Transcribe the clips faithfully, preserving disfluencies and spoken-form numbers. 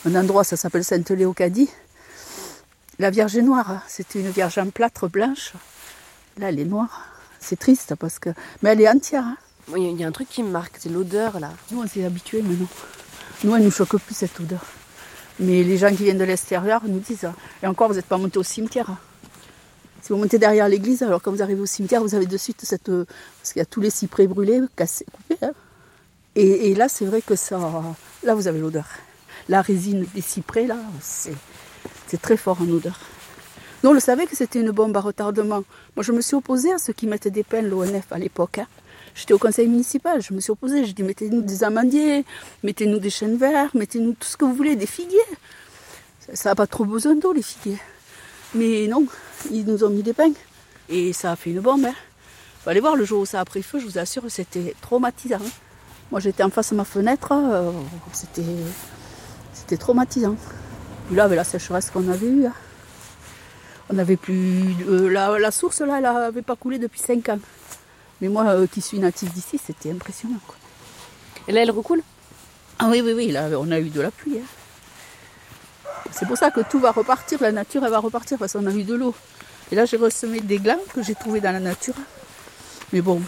un endroit, ça s'appelle Sainte-Léocadie. La Vierge est noire, hein. C'était une Vierge en plâtre blanche. Là, elle est noire. C'est triste parce que... Mais elle est entière. Hein. Il y a un truc qui me marque, c'est l'odeur là. Nous, on s'est habitués maintenant. Nous, elle ne nous choque plus cette odeur. Mais les gens qui viennent de l'extérieur nous disent ça. Et encore, vous n'êtes pas montés au cimetière. Si vous montez derrière l'église, alors quand vous arrivez au cimetière, vous avez de suite cette... Parce qu'il y a tous les cyprès brûlés, cassés, coupés. Hein. Et, et là, c'est vrai que ça... Là, vous avez l'odeur. La résine des cyprès, là, c'est, c'est très fort en odeur. Nous, on le savait que c'était une bombe à retardement. Moi, je me suis opposée à ceux qui mettaient des pins, l'O N F, à l'époque. Hein. J'étais au conseil municipal, je me suis opposée. J'ai dit, mettez-nous des amandiers, mettez-nous des chênes verts, mettez-nous tout ce que vous voulez, des figuiers. Ça n'a pas trop besoin d'eau, les figuiers. Mais non, ils nous ont mis des pins. Et ça a fait une bombe. Hein. Faut aller voir le jour où ça a pris feu, je vous assure, c'était traumatisant. Hein. Moi, j'étais en face de ma fenêtre, euh, c'était, c'était traumatisant. Puis là, avec la sécheresse qu'on avait eue, hein, on n'avait plus... Euh, la, la source, là, elle n'avait pas coulé depuis cinq ans. Mais moi, euh, qui suis native d'ici, c'était impressionnant. Quoi. Et là, elle recoule ? Ah oui, oui, oui, là, on a eu de la pluie. Hein. C'est pour ça que tout va repartir, la nature, elle va repartir, parce qu'on a eu de l'eau. Et là, j'ai ressemé des glands que j'ai trouvés dans la nature. Mais bon,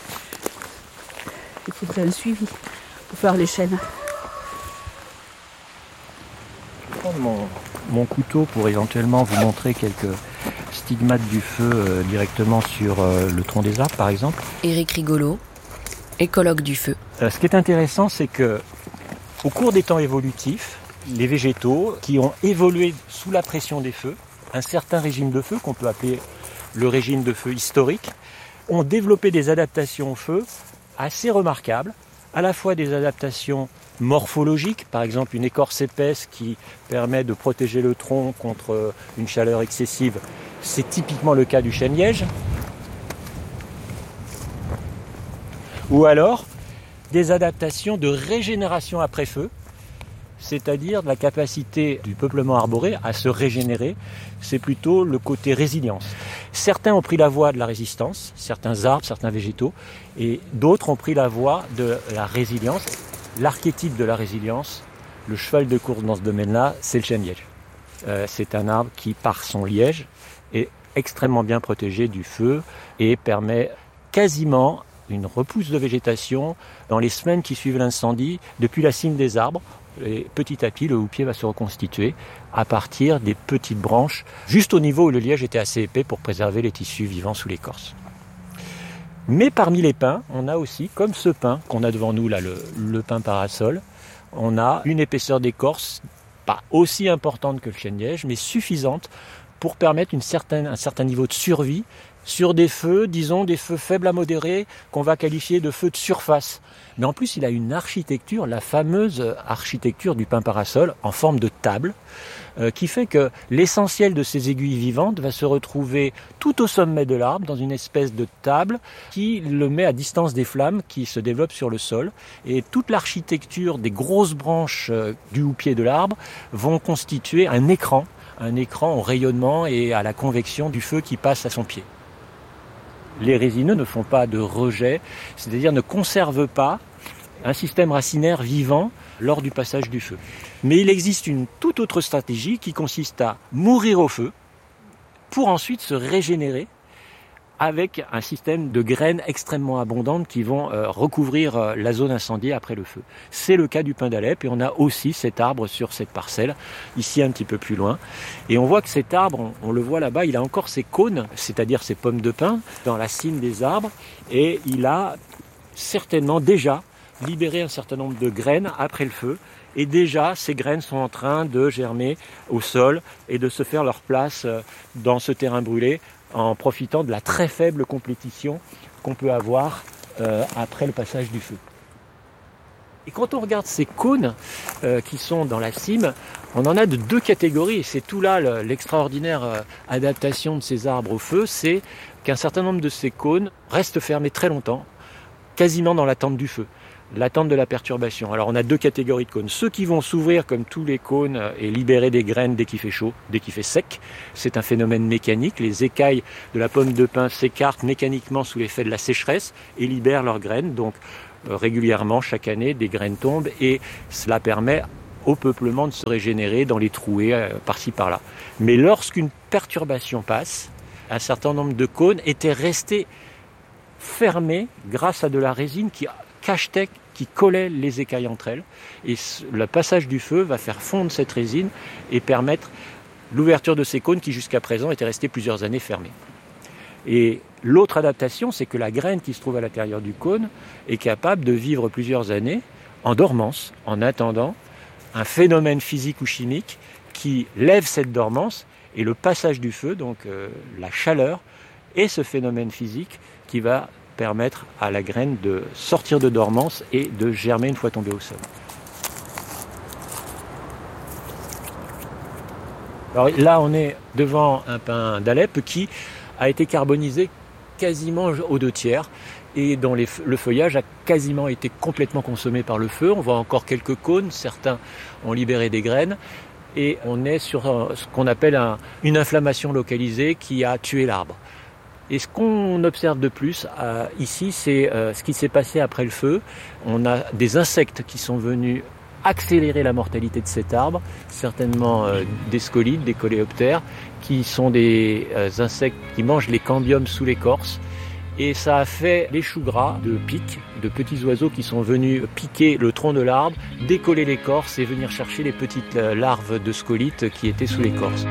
il faudrait un suivi pour faire les chênes. Je vais prendre mon, mon couteau pour éventuellement vous montrer quelques stigmates du feu euh, directement sur euh, le tronc des arbres, par exemple. Éric Rigolo, écologue du feu. Euh, ce qui est intéressant, c'est que au cours des temps évolutifs, les végétaux qui ont évolué sous la pression des feux, un certain régime de feu qu'on peut appeler le régime de feu historique, ont développé des adaptations au feu assez remarquables, à la fois des adaptations morphologiques, par exemple une écorce épaisse qui permet de protéger le tronc contre une chaleur excessive, c'est typiquement le cas du chêne liège, ou alors des adaptations de régénération après feu, c'est-à-dire la capacité du peuplement arboré à se régénérer, c'est plutôt le côté résilience. Certains ont pris la voie de la résistance, certains arbres, certains végétaux, et d'autres ont pris la voie de la résilience. L'archétype de la résilience, le cheval de course dans ce domaine-là, c'est le chêne liège. Euh, c'est un arbre qui, par son liège, est extrêmement bien protégé du feu et permet quasiment une repousse de végétation dans les semaines qui suivent l'incendie depuis la cime des arbres. Et petit à petit, le houppier va se reconstituer à partir des petites branches, juste au niveau où le liège était assez épais pour préserver les tissus vivants sous l'écorce. Mais parmi les pins, on a aussi, comme ce pin qu'on a devant nous, là, le, le pin parasol, on a une épaisseur d'écorce pas aussi importante que le chêne liège, mais suffisante pour permettre une certaine, un certain niveau de survie sur des feux, disons des feux faibles à modérés, qu'on va qualifier de feux de surface. Mais en plus, il a une architecture, la fameuse architecture du pin parasol, en forme de table, euh, qui fait que l'essentiel de ces aiguilles vivantes va se retrouver tout au sommet de l'arbre, dans une espèce de table qui le met à distance des flammes qui se développent sur le sol. Et toute l'architecture des grosses branches euh, du houppier de l'arbre vont constituer un écran, un écran au rayonnement et à la convection du feu qui passe à son pied. Les résineux ne font pas de rejet, c'est-à-dire ne conservent pas un système racinaire vivant lors du passage du feu. Mais il existe une toute autre stratégie qui consiste à mourir au feu pour ensuite se régénérer avec un système de graines extrêmement abondantes qui vont euh, recouvrir euh, la zone incendiée après le feu. C'est le cas du pin d'Alep et on a aussi cet arbre sur cette parcelle, ici un petit peu plus loin. Et on voit que cet arbre, on, on le voit là-bas, il a encore ses cônes, c'est-à-dire ses pommes de pin, dans la cime des arbres et il a certainement déjà libéré un certain nombre de graines après le feu. Et déjà, ces graines sont en train de germer au sol et de se faire leur place euh, dans ce terrain brûlé, en profitant de la très faible compétition qu'on peut avoir euh, après le passage du feu. Et quand on regarde ces cônes euh, qui sont dans la cime, on en a de deux catégories. Et c'est tout là le, l'extraordinaire euh, adaptation de ces arbres au feu, c'est qu'un certain nombre de ces cônes restent fermés très longtemps, quasiment dans l'attente du feu. L'attente de la perturbation. Alors on a deux catégories de cônes. Ceux qui vont s'ouvrir comme tous les cônes et libérer des graines dès qu'il fait chaud, dès qu'il fait sec. C'est un phénomène mécanique. Les écailles de la pomme de pin s'écartent mécaniquement sous l'effet de la sécheresse et libèrent leurs graines. Donc euh, régulièrement, chaque année, des graines tombent et cela permet au peuplement de se régénérer dans les trouées euh, par-ci par-là. Mais lorsqu'une perturbation passe, un certain nombre de cônes étaient restés fermées grâce à de la résine qui cachetait, qui collait les écailles entre elles. Et le passage du feu va faire fondre cette résine et permettre l'ouverture de ces cônes qui jusqu'à présent étaient restés plusieurs années fermés. Et l'autre adaptation, c'est que la graine qui se trouve à l'intérieur du cône est capable de vivre plusieurs années en dormance, en attendant un phénomène physique ou chimique qui lève cette dormance, et le passage du feu, donc euh, la chaleur, et ce phénomène physique qui va permettre à la graine de sortir de dormance et de germer une fois tombée au sol. Alors là, on est devant un pin d'Alep qui a été carbonisé quasiment aux deux tiers et dont les, le feuillage a quasiment été complètement consommé par le feu. On voit encore quelques cônes, certains ont libéré des graines et on est sur ce qu'on appelle un, une inflammation localisée qui a tué l'arbre. Et ce qu'on observe de plus euh, ici, c'est euh, ce qui s'est passé après le feu. On a des insectes qui sont venus accélérer la mortalité de cet arbre, certainement euh, des scolides, des coléoptères, qui sont des euh, insectes qui mangent les cambiums sous l'écorce. Et ça a fait les choux gras de pics, de petits oiseaux qui sont venus piquer le tronc de l'arbre, décoller l'écorce et venir chercher les petites euh, larves de scolites qui étaient sous l'écorce.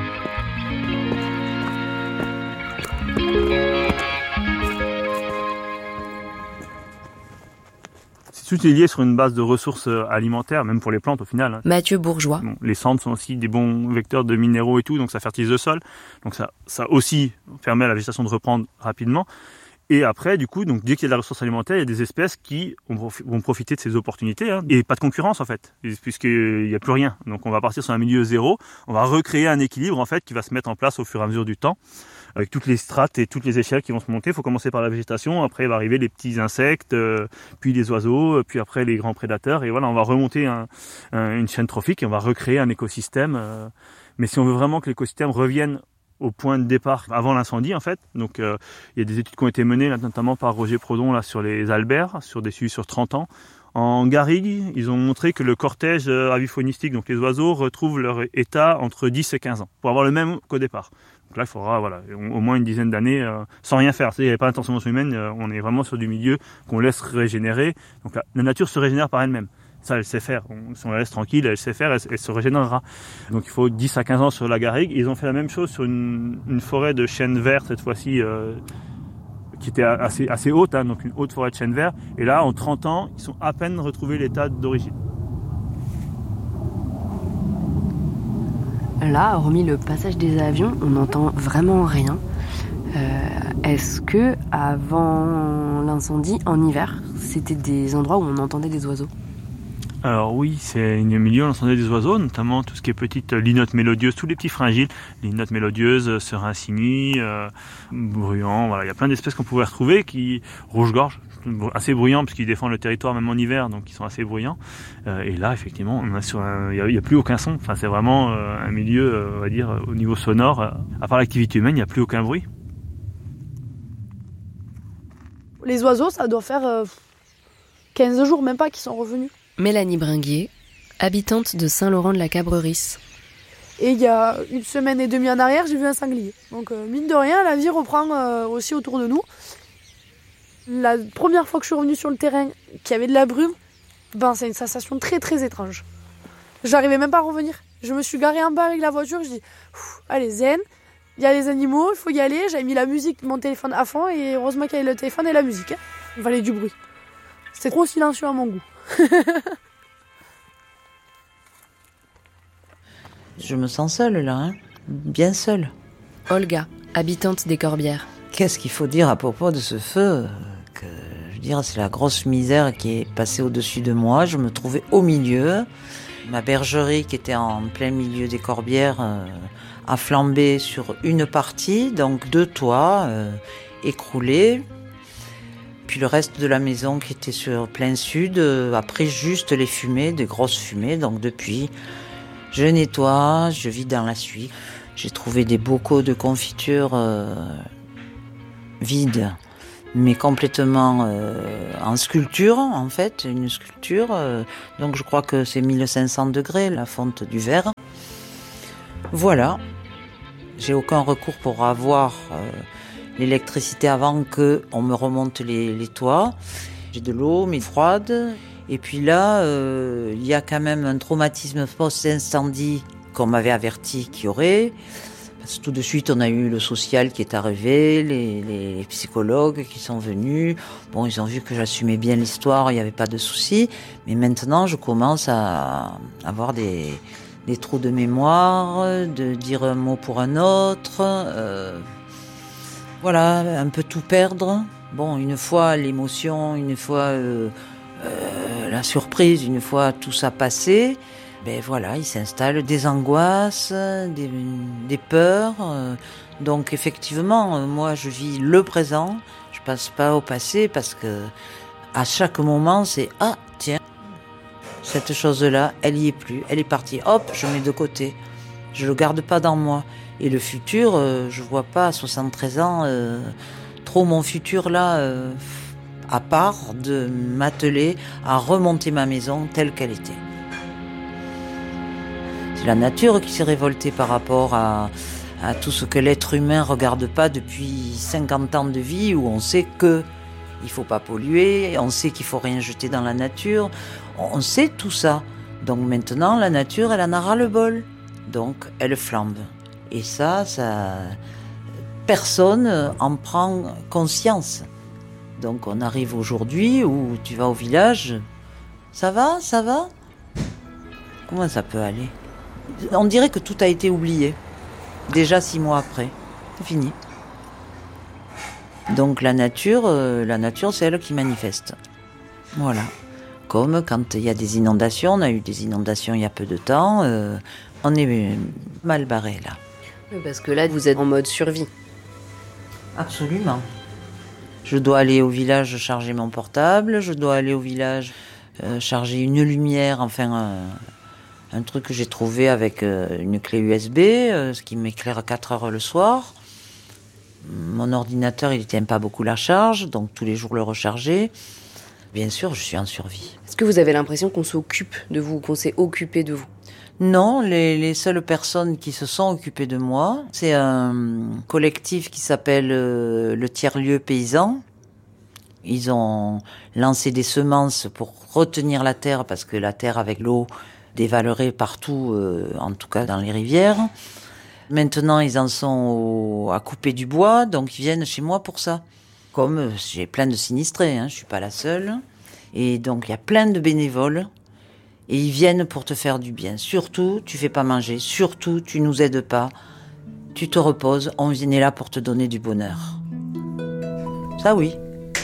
Tout est lié sur une base de ressources alimentaires, même pour les plantes au final. Mathieu Bourgeois. Bon, les cendres sont aussi des bons vecteurs de minéraux et tout, donc ça fertilise le sol. Donc ça, ça aussi permet à la végétation de reprendre rapidement. Et après, du coup, donc dès qu'il y a de la ressource alimentaire, il y a des espèces qui vont profiter de ces opportunités. Hein, et pas de concurrence en fait, puisqu'il n'y a plus rien. Donc on va partir sur un milieu zéro. On va recréer un équilibre en fait qui va se mettre en place au fur et à mesure du temps, avec toutes les strates et toutes les échelles qui vont se monter. Il faut commencer par la végétation, après il va arriver les petits insectes, euh, puis les oiseaux, puis après les grands prédateurs. Et voilà, on va remonter un, un, une chaîne trophique et on va recréer un écosystème. Euh, mais si on veut vraiment que l'écosystème revienne au point de départ avant l'incendie en fait. Donc euh, il y a des études qui ont été menées là, notamment par Roger Prodon là, sur les albères, sur des suivis sur trente ans. En garrigue, ils ont montré que le cortège aviphonistique, donc les oiseaux, retrouvent leur état entre dix et quinze ans, pour avoir le même qu'au départ. Donc là, il faudra voilà, au moins une dizaine d'années euh, sans rien faire. Il n'y avait pas d'intervention humaine, euh, on est vraiment sur du milieu qu'on laisse régénérer. Donc la, la nature se régénère par elle-même. Ça, elle sait faire. On, si on la laisse tranquille, elle sait faire, elle, elle se régénérera. Donc il faut dix à quinze ans sur la garrigue. Ils ont fait la même chose sur une, une forêt de chênes verts, cette fois-ci, euh, qui était assez, assez haute, hein, donc une haute forêt de chênes verts. Et là, en trente ans, ils sont à peine retrouvés l'état d'origine. Là, hormis le passage des avions, on n'entend vraiment rien. Euh, est-ce que avant l'incendie, en hiver, c'était des endroits où on entendait des oiseaux ? Alors oui, c'est un milieu où on entendait des oiseaux, notamment tout ce qui est petite linotte mélodieuse, tous les petits fringiles, linotte mélodieuse, serin sinuis, euh, bruyant, voilà, il y a plein d'espèces qu'on pouvait retrouver, qui rouge-gorge, assez bruyants parce qu'ils défendent le territoire même en hiver, donc ils sont assez bruyants. Euh, et là, effectivement, on a sur un, il n'y a, a plus aucun son. Enfin, c'est vraiment euh, un milieu, euh, on va dire, au niveau sonore, euh, à part l'activité humaine, il n'y a plus aucun bruit. Les oiseaux, ça doit faire euh, quinze jours, même pas, qu'ils sont revenus. Mélanie Bringuier, habitante de Saint-Laurent-de-la-Cabrerie. Et il y a une semaine et demie en arrière, j'ai vu un sanglier. Donc euh, mine de rien, la vie reprend euh, aussi autour de nous. La première fois que je suis revenue sur le terrain, qu'il y avait de la brume, ben c'est une sensation très très étrange. J'arrivais même pas à revenir. Je me suis garée en bas avec la voiture, je dis allez zen, il y a les animaux, il faut y aller. J'avais mis la musique, mon téléphone à fond et heureusement qu'il y avait le téléphone et la musique. Hein. Il fallait du bruit. C'était trop silencieux à mon goût. Je me sens seule là, hein, bien seule. Olga, habitante des Corbières. Qu'est-ce qu'il faut dire à propos de ce feu ? Que, je veux dire, c'est la grosse misère qui est passée au-dessus de moi. Je me trouvais au milieu. Ma bergerie qui était en plein milieu des Corbières euh, a flambé sur une partie, donc deux toits euh, écroulés. Puis le reste de la maison qui était sur plein sud euh, a pris juste les fumées, des grosses fumées. Donc depuis, je nettoie, je vis dans la suie. J'ai trouvé des bocaux de confiture euh, vides. mais complètement euh, en sculpture, en fait, une sculpture. Euh, donc je crois que c'est mille cinq cents degrés, la fonte du verre. Voilà. J'ai aucun recours pour avoir euh, l'électricité avant qu'on me remonte les, les toits. J'ai de l'eau, mais froide. Et puis là, euh, il y a quand même un traumatisme post-incendie qu'on m'avait averti qu'il y aurait. Parce que tout de suite, on a eu le social qui est arrivé, les, les psychologues qui sont venus. Bon, ils ont vu que j'assumais bien l'histoire, il n'y avait pas de souci. Mais maintenant, je commence à avoir des, des trous de mémoire, de dire un mot pour un autre. Euh, voilà, un peu tout perdre. Bon, une fois l'émotion, une fois euh, euh, la surprise, une fois tout ça passé. Ben voilà, il s'installe des angoisses, des, des peurs. Donc effectivement, moi je vis le présent, je passe pas au passé parce que à chaque moment c'est ah tiens, cette chose-là, elle y est plus, elle est partie. Hop, je mets de côté, je le garde pas dans moi. Et le futur, euh, je vois pas à soixante-treize ans euh, trop mon futur là, euh, à part de m'atteler à remonter ma maison telle qu'elle était. C'est la nature qui s'est révoltée par rapport à, à tout ce que l'être humain regarde pas depuis cinquante ans de vie, où on sait que il faut pas polluer, on sait qu'il faut rien jeter dans la nature, on sait tout ça. Donc maintenant, la nature, elle en a ras-le-bol. Donc, elle flambe. Et ça, ça, personne en prend conscience. Donc on arrive aujourd'hui où tu vas au village, ça va, ça va ? Comment ça peut aller ? On dirait que tout a été oublié, déjà six mois après. C'est fini. Donc la nature, euh, la nature, c'est elle qui manifeste. Voilà. Comme quand il y a des inondations, on a eu des inondations il y a peu de temps, euh, on est mal barré là. Oui, parce que là, vous êtes en mode survie. Absolument. Je dois aller au village charger mon portable, je dois aller au village euh, charger une lumière, enfin... Euh, un truc que j'ai trouvé avec euh, une clé U S B, euh, ce qui m'éclaire à quatre heures le soir. Mon ordinateur, il ne tient pas beaucoup la charge, donc tous les jours le recharger. Bien sûr, je suis en survie. Est-ce que vous avez l'impression qu'on s'occupe de vous, qu'on s'est occupé de vous ? Non, les, les seules personnes qui se sont occupées de moi, c'est un collectif qui s'appelle euh, le Tiers-Lieu Paysan. Ils ont lancé des semences pour retenir la terre, parce que la terre avec l'eau dévalorée partout, euh, en tout cas dans les rivières. Maintenant, ils en sont au, à couper du bois, donc ils viennent chez moi pour ça. Comme euh, j'ai plein de sinistrés, hein, je suis pas la seule. Et donc, il y a plein de bénévoles. Et ils viennent pour te faire du bien. Surtout, tu fais pas manger. Surtout, tu nous aides pas. Tu te reposes. On est là pour te donner du bonheur. Ça, oui.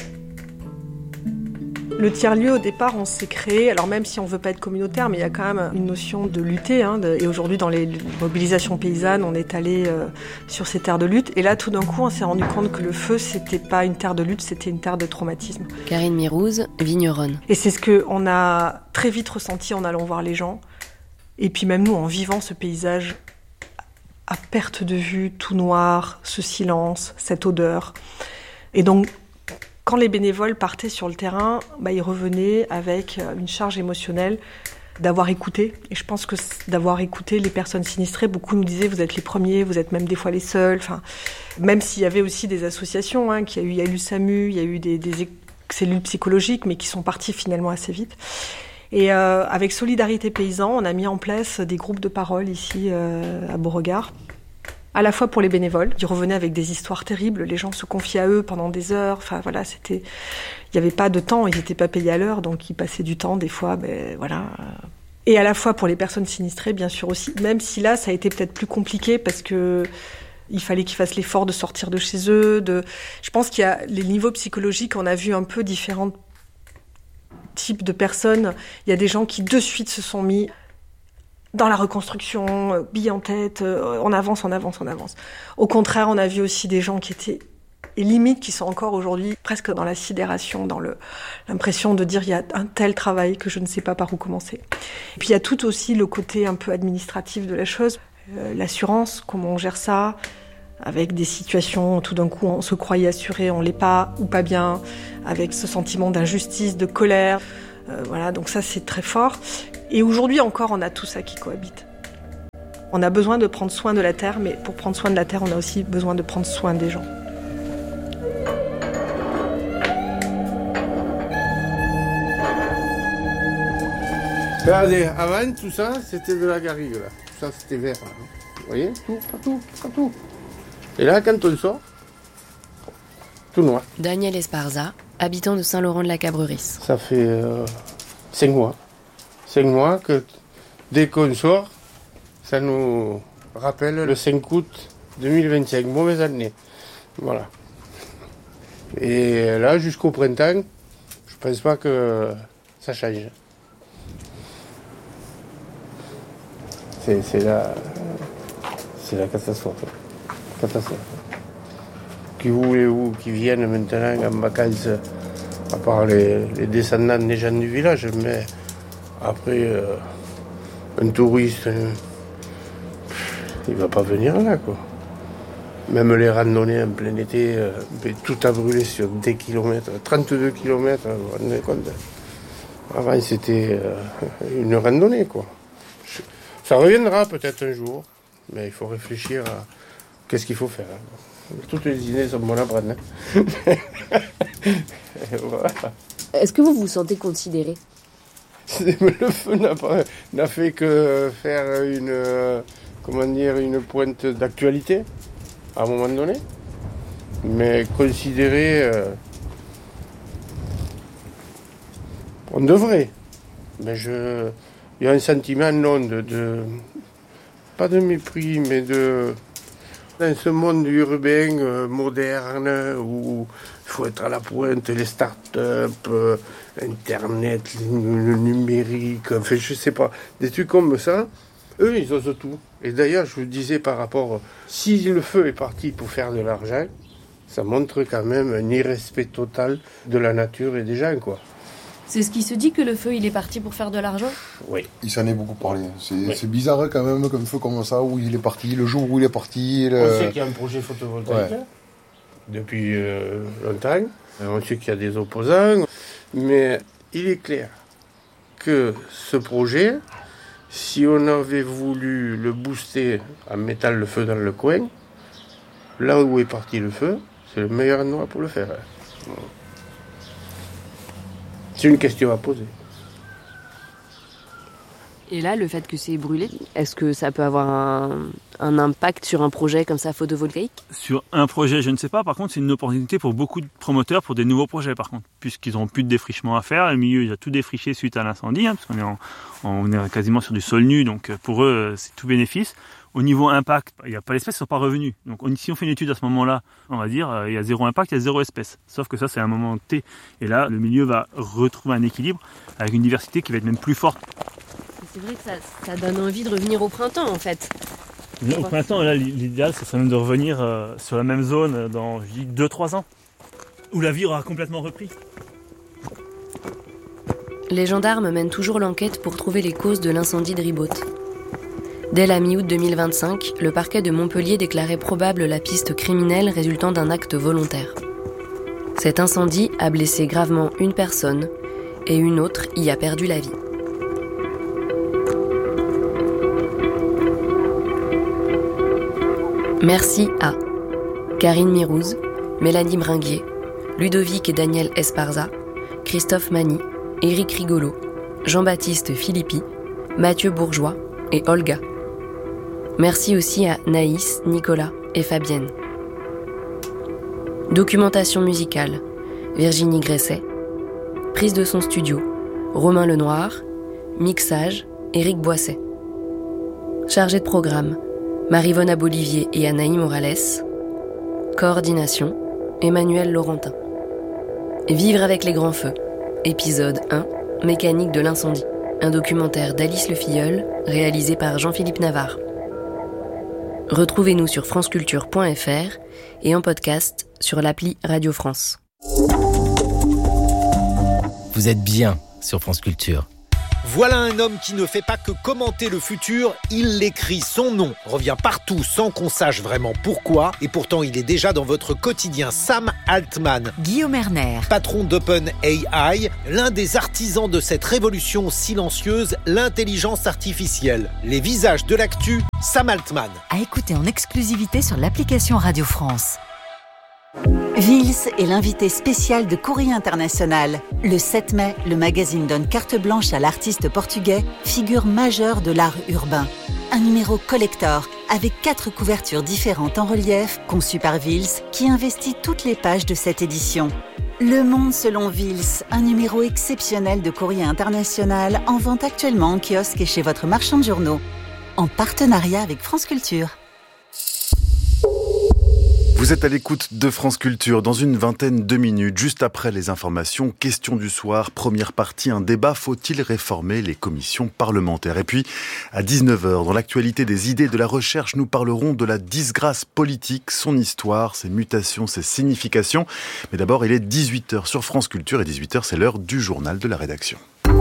Le tiers-lieu, au départ, on s'est créé, alors même si on ne veut pas être communautaire, mais il y a quand même une notion de lutter. Hein, de, et aujourd'hui, dans les mobilisations paysannes, on est allé euh, sur ces terres de lutte. Et là, tout d'un coup, on s'est rendu compte que le feu, c'était pas une terre de lutte, c'était une terre de traumatisme. Karine Mirouz, vigneronne. Et c'est ce qu'on a très vite ressenti en allant voir les gens. Et puis même nous, en vivant ce paysage à perte de vue, tout noir, ce silence, cette odeur. Et donc, quand les bénévoles partaient sur le terrain, bah, ils revenaient avec une charge émotionnelle d'avoir écouté. Et je pense que d'avoir écouté les personnes sinistrées, beaucoup nous disaient « vous êtes les premiers, vous êtes même des fois les seuls ». Enfin, même s'il y avait aussi des associations, hein, qu'il y a eu, il y a eu le SAMU, il y a eu des, des cellules psychologiques, mais qui sont parties finalement assez vite. Et euh, avec Solidarité Paysan, on a mis en place des groupes de parole ici euh, à Beauregard. À la fois pour les bénévoles, qui revenaient avec des histoires terribles, les gens se confiaient à eux pendant des heures, enfin voilà, c'était... Il n'y avait pas de temps, ils n'étaient pas payés à l'heure, donc ils passaient du temps, des fois, ben voilà... Et à la fois pour les personnes sinistrées, bien sûr aussi, même si là, ça a été peut-être plus compliqué, parce que il fallait qu'ils fassent l'effort de sortir de chez eux, de... Je pense qu'il y a les niveaux psychologiques, on a vu un peu différents types de personnes. Il y a des gens qui, de suite, se sont mis... dans la reconstruction, euh, bille en tête, euh, on avance, on avance, on avance. Au contraire, on a vu aussi des gens qui étaient, et limite, qui sont encore aujourd'hui presque dans la sidération, dans le, l'impression de dire il y a un tel travail que je ne sais pas par où commencer. Et puis il y a tout aussi le côté un peu administratif de la chose, euh, l'assurance, comment on gère ça, avec des situations, tout d'un coup, on se croyait assuré, on l'est pas, ou pas bien, avec ce sentiment d'injustice, de colère. Euh, voilà, donc ça, c'est très fort. Et aujourd'hui encore, on a tout ça qui cohabite. On a besoin de prendre soin de la terre, mais pour prendre soin de la terre, on a aussi besoin de prendre soin des gens. Regardez, avant, tout ça, c'était de la garrigue, là. Tout ça, c'était vert, là. Vous voyez, tout, partout, partout. Et là, quand on sort, tout noir. Daniel Esparza, habitant de Saint-Laurent-de-la-Cabrerie. Ça fait euh, cinq mois. Cinq mois que, dès qu'on sort, ça nous rappelle le cinq août deux mille vingt-cinq, mauvaise année. Voilà. Et là, jusqu'au printemps, je pense pas que ça change. C'est, c'est la, c'est la catastrophe. catastrophe. Qui voulez-vous qui viennent maintenant en vacances, à part les, les descendants des gens du village, mais après, euh, un touriste, euh, il va pas venir là, quoi. Même les randonnées en plein été, euh, tout a brûlé sur des kilomètres, trente-deux kilomètres, vous vous rendez compte. Avant, c'était euh, une randonnée, quoi. Ça reviendra peut-être un jour, mais il faut réfléchir à qu'est-ce qu'il faut faire. Toutes les idées sont bonnes à prendre. Voilà. Est-ce que vous vous sentez considéré ? Le feu n'a, pas, n'a fait que faire une, comment dire, une pointe d'actualité à un moment donné. Mais considéré, euh, on devrait. Mais je... Il y a un sentiment, non, de, de, pas de mépris, mais de, dans ce monde urbain, euh, moderne, où il faut être à la pointe, les start-up, euh, Internet, le numérique, enfin, je sais pas, des trucs comme ça, eux, ils osent tout. Et d'ailleurs, je vous disais par rapport, si le feu est parti pour faire de l'argent, ça montre quand même un irrespect total de la nature et des gens, quoi. C'est ce qui se dit que le feu, il est parti pour faire de l'argent ? Oui. Il s'en est beaucoup parlé. C'est, oui. c'est bizarre quand même, comme feu comme ça, où il est parti, le jour où il est parti. Le... On sait qu'il y a un projet photovoltaïque ouais. depuis euh, longtemps. On sait qu'il y a des opposants. Mais il est clair que ce projet, si on avait voulu le booster en mettant le feu dans le coin, là où est parti le feu, c'est le meilleur endroit pour le faire. C'est une question à poser. Et là, le fait que c'est brûlé, est-ce que ça peut avoir un, un impact sur un projet comme ça photovoltaïque ? Sur un projet, je ne sais pas. Par contre, c'est une opportunité pour beaucoup de promoteurs pour des nouveaux projets, par contre. Puisqu'ils n'auront plus de défrichement à faire. Le milieu, il a tout défriché suite à l'incendie, hein, parce qu'on est, en, on est quasiment sur du sol nu. Donc pour eux, c'est tout bénéfice. Au niveau impact, il n'y a pas d'espèces qui ne sont pas revenues. Donc on, si on fait une étude à ce moment-là, on va dire euh, il y a zéro impact, il y a zéro espèce. Sauf que ça, c'est un moment T. Et là, le milieu va retrouver un équilibre avec une diversité qui va être même plus forte. C'est vrai que ça, ça donne envie de revenir au printemps, en fait. Au printemps, là, l'idéal, ce serait même de revenir euh, sur la même zone dans, je dis, deux trois ans, où la vie aura complètement repris. Les gendarmes mènent toujours l'enquête pour trouver les causes de l'incendie de Ribaute. Dès la mi-août deux mille vingt-cinq, le parquet de Montpellier déclarait probable la piste criminelle résultant d'un acte volontaire. Cet incendie a blessé gravement une personne et une autre y a perdu la vie. Merci à Karine Mirouz, Mélanie Bringuier, Ludovic et Daniel Esparza, Christophe Mani, Éric Rigolo, Jean-Baptiste Philippi, Mathieu Bourgeois et Olga. Merci aussi à Naïs, Nicolas et Fabienne. Documentation musicale, Virginie Gresset. Prise de son studio, Romain Lenoir. Mixage, Éric Boisset. Chargé de programme, Maryvonne Abolivier et Anaï Morales. Coordination, Emmanuel Laurentin. Vivre avec les grands feux, épisode un, Mécanique de l'incendie. Un documentaire d'Alice Le Filleul, réalisé par Jean-Philippe Navarre. Retrouvez-nous sur franceculture point f r et en podcast sur l'appli Radio France. Vous êtes bien sur France Culture. Voilà un homme qui ne fait pas que commenter le futur, il l'écrit. Son nom revient partout sans qu'on sache vraiment pourquoi. Et pourtant, il est déjà dans votre quotidien. Sam Altman. Guillaume Erner. Patron d'OpenAI, l'un des artisans de cette révolution silencieuse, l'intelligence artificielle. Les visages de l'actu, Sam Altman. À écouter en exclusivité sur l'application Radio France. Vils est l'invité spécial de Courrier International. Le sept mai, le magazine donne carte blanche à l'artiste portugais, figure majeure de l'art urbain. Un numéro collector avec quatre couvertures différentes en relief, conçues par Vils, qui investit toutes les pages de cette édition. Le Monde selon Vils, un numéro exceptionnel de Courrier International en vente actuellement en kiosque et chez votre marchand de journaux. En partenariat avec France Culture. Vous êtes à l'écoute de France Culture dans une vingtaine de minutes, juste après les informations. Question du soir, première partie, un débat, faut-il réformer les commissions parlementaires? Et puis, à dix-neuf heures, dans l'actualité des idées de la recherche, nous parlerons de la disgrâce politique, son histoire, ses mutations, ses significations. Mais d'abord, il est dix-huit heures sur France Culture et dix-huit heures, c'est l'heure du journal de la rédaction.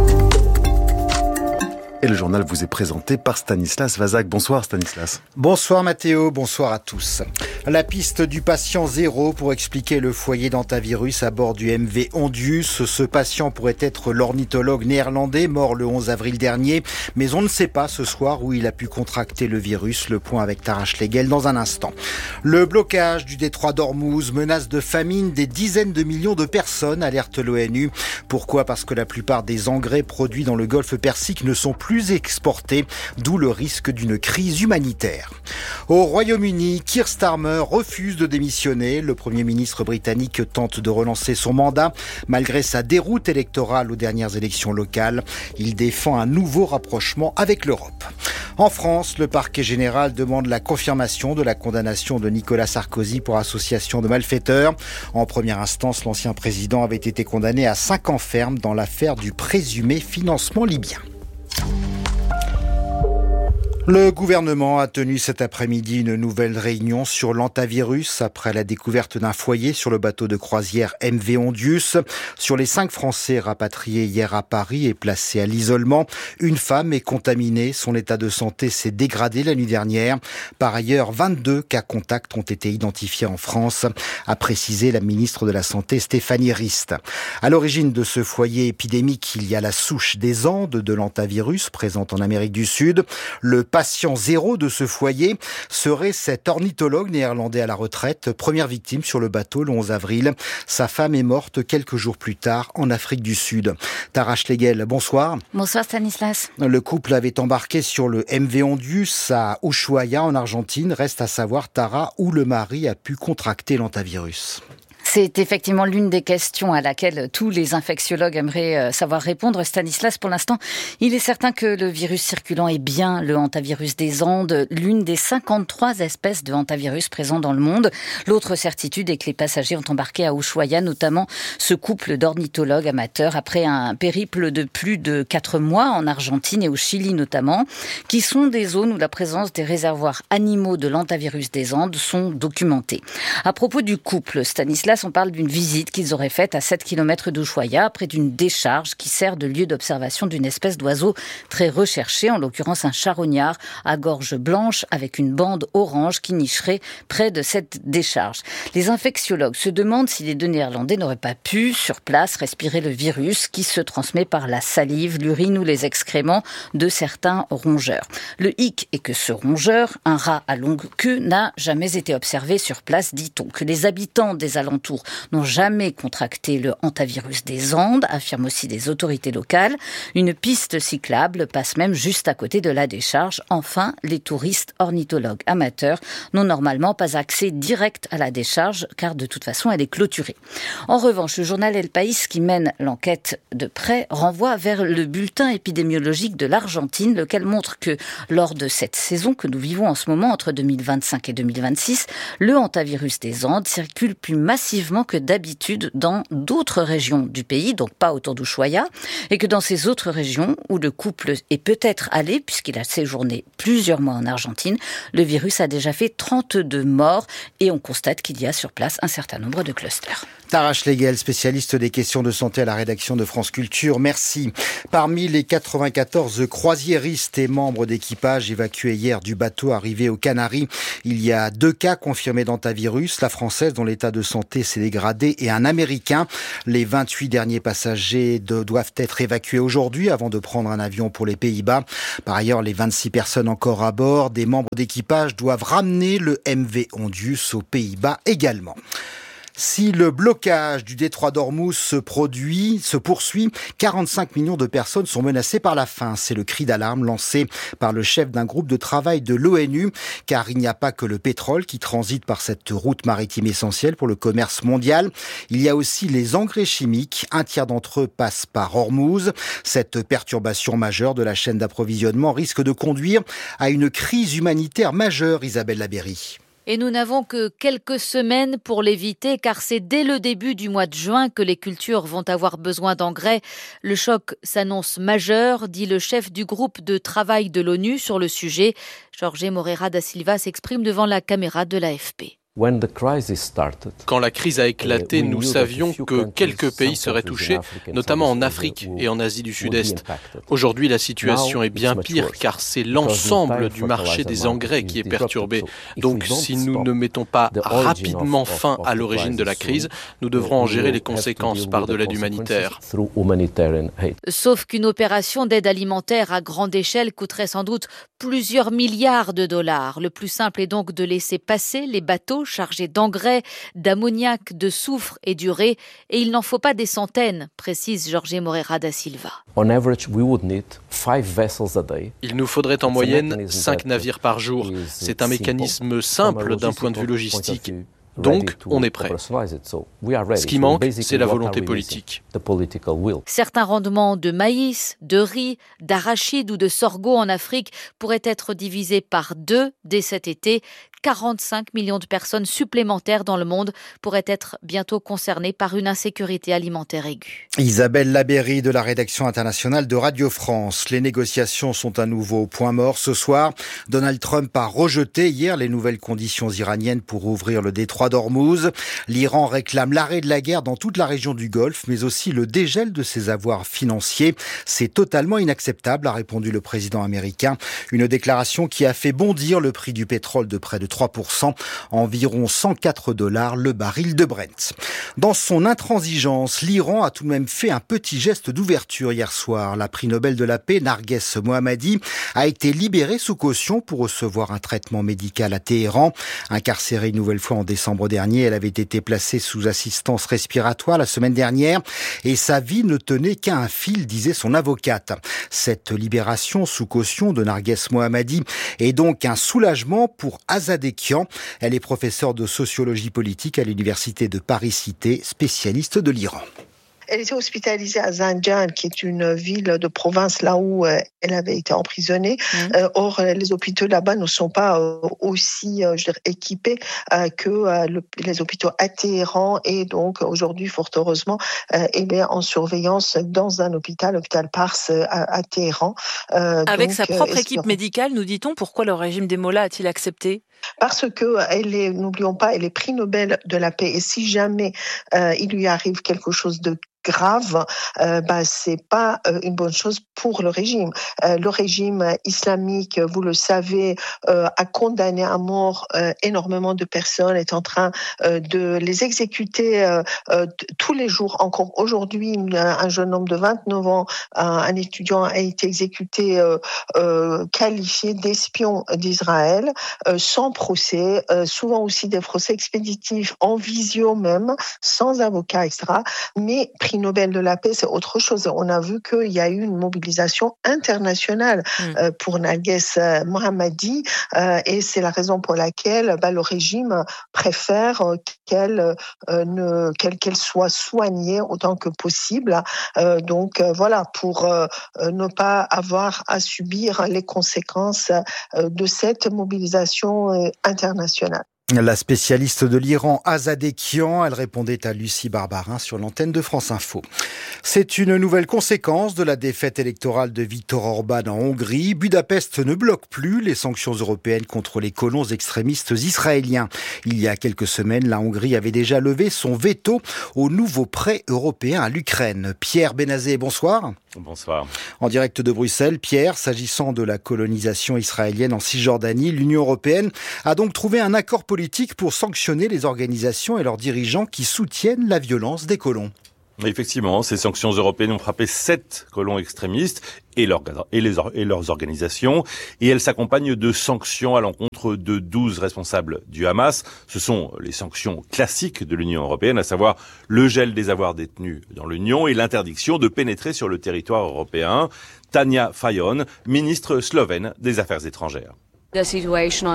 Et le journal vous est présenté par Stanislas Vazak. Bonsoir Stanislas. Bonsoir Mathéo, bonsoir à tous. La piste du patient zéro pour expliquer le foyer d'hantavirus à bord du M V Ondius. Ce patient pourrait être l'ornithologue néerlandais mort le onze avril dernier, mais on ne sait pas ce soir où il a pu contracter le virus. Le point avec Tara Schlegel dans un instant. Le blocage du détroit d'Ormuz menace de famine des dizaines de millions de personnes, alerte l'ONU. Pourquoi ? Parce que la plupart des engrais produits dans le golfe Persique ne sont plus plus exportés, d'où le risque d'une crise humanitaire. Au Royaume-Uni, Keir Starmer refuse de démissionner. Le Premier ministre britannique tente de relancer son mandat malgré sa déroute électorale aux dernières élections locales. Il défend un nouveau rapprochement avec l'Europe. En France, le parquet général demande la confirmation de la condamnation de Nicolas Sarkozy pour association de malfaiteurs. En première instance, l'ancien président avait été condamné à cinq ans ferme dans l'affaire du présumé financement libyen. Le gouvernement a tenu cet après-midi une nouvelle réunion sur l'hantavirus après la découverte d'un foyer sur le bateau de croisière M V Ondius. Sur les cinq Français rapatriés hier à Paris et placés à l'isolement, une femme est contaminée. Son état de santé s'est dégradé la nuit dernière. Par ailleurs, vingt-deux cas contacts ont été identifiés en France, a précisé la ministre de la Santé Stéphanie Rist. À l'origine de ce foyer épidémique, il y a la souche des Andes de l'hantavirus présente en Amérique du Sud. Le patient zéro de ce foyer serait cet ornithologue néerlandais à la retraite, première victime sur le bateau le onze avril. Sa femme est morte quelques jours plus tard en Afrique du Sud. Tara Schlegel, bonsoir. Bonsoir Stanislas. Le couple avait embarqué sur le M V Ondius à Ushuaia en Argentine. Reste à savoir, Tara, où le mari a pu contracter l'hantavirus. C'est effectivement l'une des questions à laquelle tous les infectiologues aimeraient savoir répondre. Stanislas, pour l'instant, il est certain que le virus circulant est bien le hantavirus des Andes, l'une des cinquante-trois espèces de hantavirus présents dans le monde. L'autre certitude est que les passagers ont embarqué à Ushuaia, notamment ce couple d'ornithologues amateurs, après un périple de plus de quatre mois en Argentine et au Chili notamment, qui sont des zones où la présence des réservoirs animaux de l'hantavirus des Andes sont documentées. À propos du couple, Stanislas, on parle d'une visite qu'ils auraient faite à sept kilomètres d'Ushuaia, près d'une décharge qui sert de lieu d'observation d'une espèce d'oiseau très recherché, en l'occurrence un charognard à gorge blanche avec une bande orange qui nicherait près de cette décharge. Les infectiologues se demandent si les deux Néerlandais n'auraient pas pu, sur place, respirer le virus qui se transmet par la salive, l'urine ou les excréments de certains rongeurs. Le hic est que ce rongeur, un rat à longue queue, n'a jamais été observé sur place, dit-on. Que les habitants des alentours n'ont jamais contracté le hantavirus des Andes, affirment aussi des autorités locales. Une piste cyclable passe même juste à côté de la décharge. Enfin, les touristes ornithologues amateurs n'ont normalement pas accès direct à la décharge, car de toute façon, elle est clôturée. En revanche, le journal El País, qui mène l'enquête de près, renvoie vers le bulletin épidémiologique de l'Argentine, lequel montre que lors de cette saison que nous vivons en ce moment, entre deux mille vingt-cinq et deux mille vingt-six, le hantavirus des Andes circule plus massivement vivement que d'habitude dans d'autres régions du pays, donc pas autour d'Ushuaïa, et que dans ces autres régions où le couple est peut-être allé, puisqu'il a séjourné plusieurs mois en Argentine, le virus a déjà fait trente-deux morts et on constate qu'il y a sur place un certain nombre de clusters. Tara Schlegel, spécialiste des questions de santé à la rédaction de France Culture, merci. Parmi les quatre-vingt-quatorze croisiéristes et membres d'équipage évacués hier du bateau arrivé aux Canaries, il y a deux cas confirmés d'hantavirus, la française dont l'état de santé s'est dégradé et un américain. Les vingt-huit derniers passagers de, doivent être évacués aujourd'hui avant de prendre un avion pour les Pays-Bas. Par ailleurs, les vingt-six personnes encore à bord, des membres d'équipage doivent ramener le M V Ondius aux Pays-Bas également. Si le blocage du détroit d'Ormuz se produit, se poursuit, quarante-cinq millions de personnes sont menacées par la faim. C'est le cri d'alarme lancé par le chef d'un groupe de travail de l'ONU, car il n'y a pas que le pétrole qui transite par cette route maritime essentielle pour le commerce mondial. Il y a aussi les engrais chimiques. Un tiers d'entre eux passent par Ormuz. Cette perturbation majeure de la chaîne d'approvisionnement risque de conduire à une crise humanitaire majeure, Isabelle Labéry. Et nous n'avons que quelques semaines pour l'éviter, car c'est dès le début du mois de juin que les cultures vont avoir besoin d'engrais. Le choc s'annonce majeur, dit le chef du groupe de travail de l'ONU sur le sujet. Jorge Moreira da Silva s'exprime devant la caméra de l'A F P. Quand la crise a éclaté, nous savions que quelques pays seraient touchés, notamment en Afrique et en Asie du Sud-Est. Aujourd'hui, la situation est bien pire car c'est l'ensemble du marché des engrais qui est perturbé. Donc, si nous ne mettons pas rapidement fin à l'origine de la crise, nous devrons en gérer les conséquences par de l'aide humanitaire. Sauf qu'une opération d'aide alimentaire à grande échelle coûterait sans doute plusieurs milliards de dollars. Le plus simple est donc de laisser passer les bateaux chargés d'engrais, d'ammoniac, de soufre et d'urée, et il n'en faut pas des centaines, précise Jorge Moreira da Silva. Il nous faudrait en moyenne cinq navires par jour. C'est un mécanisme simple d'un point de vue logistique. Donc, on est prêt. Ce qui manque, c'est la volonté politique. Certains rendements de maïs, de riz, d'arachide ou de sorgho en Afrique pourraient être divisés par deux dès cet été. quarante-cinq millions de personnes supplémentaires dans le monde pourraient être bientôt concernées par une insécurité alimentaire aiguë. Isabelle Labéry de la rédaction internationale de Radio France. Les négociations sont à nouveau au point mort ce soir. Donald Trump a rejeté hier les nouvelles conditions iraniennes pour ouvrir le détroit d'Ormuz. L'Iran réclame l'arrêt de la guerre dans toute la région du Golfe, mais aussi le dégel de ses avoirs financiers. C'est totalement inacceptable, a répondu le président américain. Une déclaration qui a fait bondir le prix du pétrole de près de trois pour cent, environ cent quatre dollars le baril de Brent. Dans son intransigeance, l'Iran a tout de même fait un petit geste d'ouverture hier soir. La prix Nobel de la paix, Narges Mohammadi, a été libérée sous caution pour recevoir un traitement médical à Téhéran. Incarcérée une nouvelle fois en décembre dernier, elle avait été placée sous assistance respiratoire la semaine dernière et sa vie ne tenait qu'à un fil, disait son avocate. Cette libération sous caution de Narges Mohammadi est donc un soulagement pour Azadeh Kian. Elle est professeure de sociologie politique à l'université de Paris-Cité, spécialiste de l'Iran. Elle était hospitalisée à Zanjan, qui est une ville de province là où euh, elle avait été emprisonnée. Mmh. Euh, or, les hôpitaux là-bas ne sont pas euh, aussi euh, je dirais, équipés euh, que euh, le, les hôpitaux à Téhéran. Et donc, aujourd'hui, fort heureusement, euh, elle est en surveillance dans un hôpital, l'hôpital Pars à, à Téhéran. Euh, Avec donc, sa propre euh, équipe médicale, nous dit-on, pourquoi le régime des Mollahs a-t-il accepté ? Parce que elle est, n'oublions pas, elle est prix Nobel de la paix. Et si jamais euh, il lui arrive quelque chose de grave, euh, bah, c'est pas euh, une bonne chose pour le régime. Euh, le régime islamique, vous le savez, euh, a condamné à mort euh, énormément de personnes, est en train euh, de les exécuter euh, euh, tous les jours. Encore aujourd'hui, un jeune homme de vingt-neuf ans, un, un étudiant a été exécuté, euh, euh, qualifié d'espion d'Israël, euh, sans procès, euh, souvent aussi des procès expéditifs en visio même, sans avocat, et cetera. Mais prix Nobel de la paix, c'est autre chose. On a vu qu'il y a eu une mobilisation internationale mmh. euh, pour Narges Mohammadi euh, et c'est la raison pour laquelle bah, le régime préfère euh, qu'elle, euh, ne, qu'elle, qu'elle soit soignée autant que possible. Euh, donc euh, voilà, pour euh, ne pas avoir à subir les conséquences euh, de cette mobilisation euh, internationale. La spécialiste de l'Iran, Azadekian, elle répondait à Lucie Barbarin sur l'antenne de France Info. C'est une nouvelle conséquence de la défaite électorale de Viktor Orban en Hongrie. Budapest ne bloque plus les sanctions européennes contre les colons extrémistes israéliens. Il y a quelques semaines, la Hongrie avait déjà levé son veto au nouveau prêt européen à l'Ukraine. Pierre Benazé, bonsoir. Bonsoir. En direct de Bruxelles, Pierre, s'agissant de la colonisation israélienne en Cisjordanie, l'Union européenne a donc trouvé un accord politique pour sanctionner les organisations et leurs dirigeants qui soutiennent la violence des colons. Effectivement, ces sanctions européennes ont frappé sept colons extrémistes et, leur, et, les, et leurs organisations, et elles s'accompagnent de sanctions à l'encontre de douze responsables du Hamas. Ce sont les sanctions classiques de l'Union européenne, à savoir le gel des avoirs détenus dans l'Union et l'interdiction de pénétrer sur le territoire européen. Tanja Fajon, ministre slovène des Affaires étrangères. La situation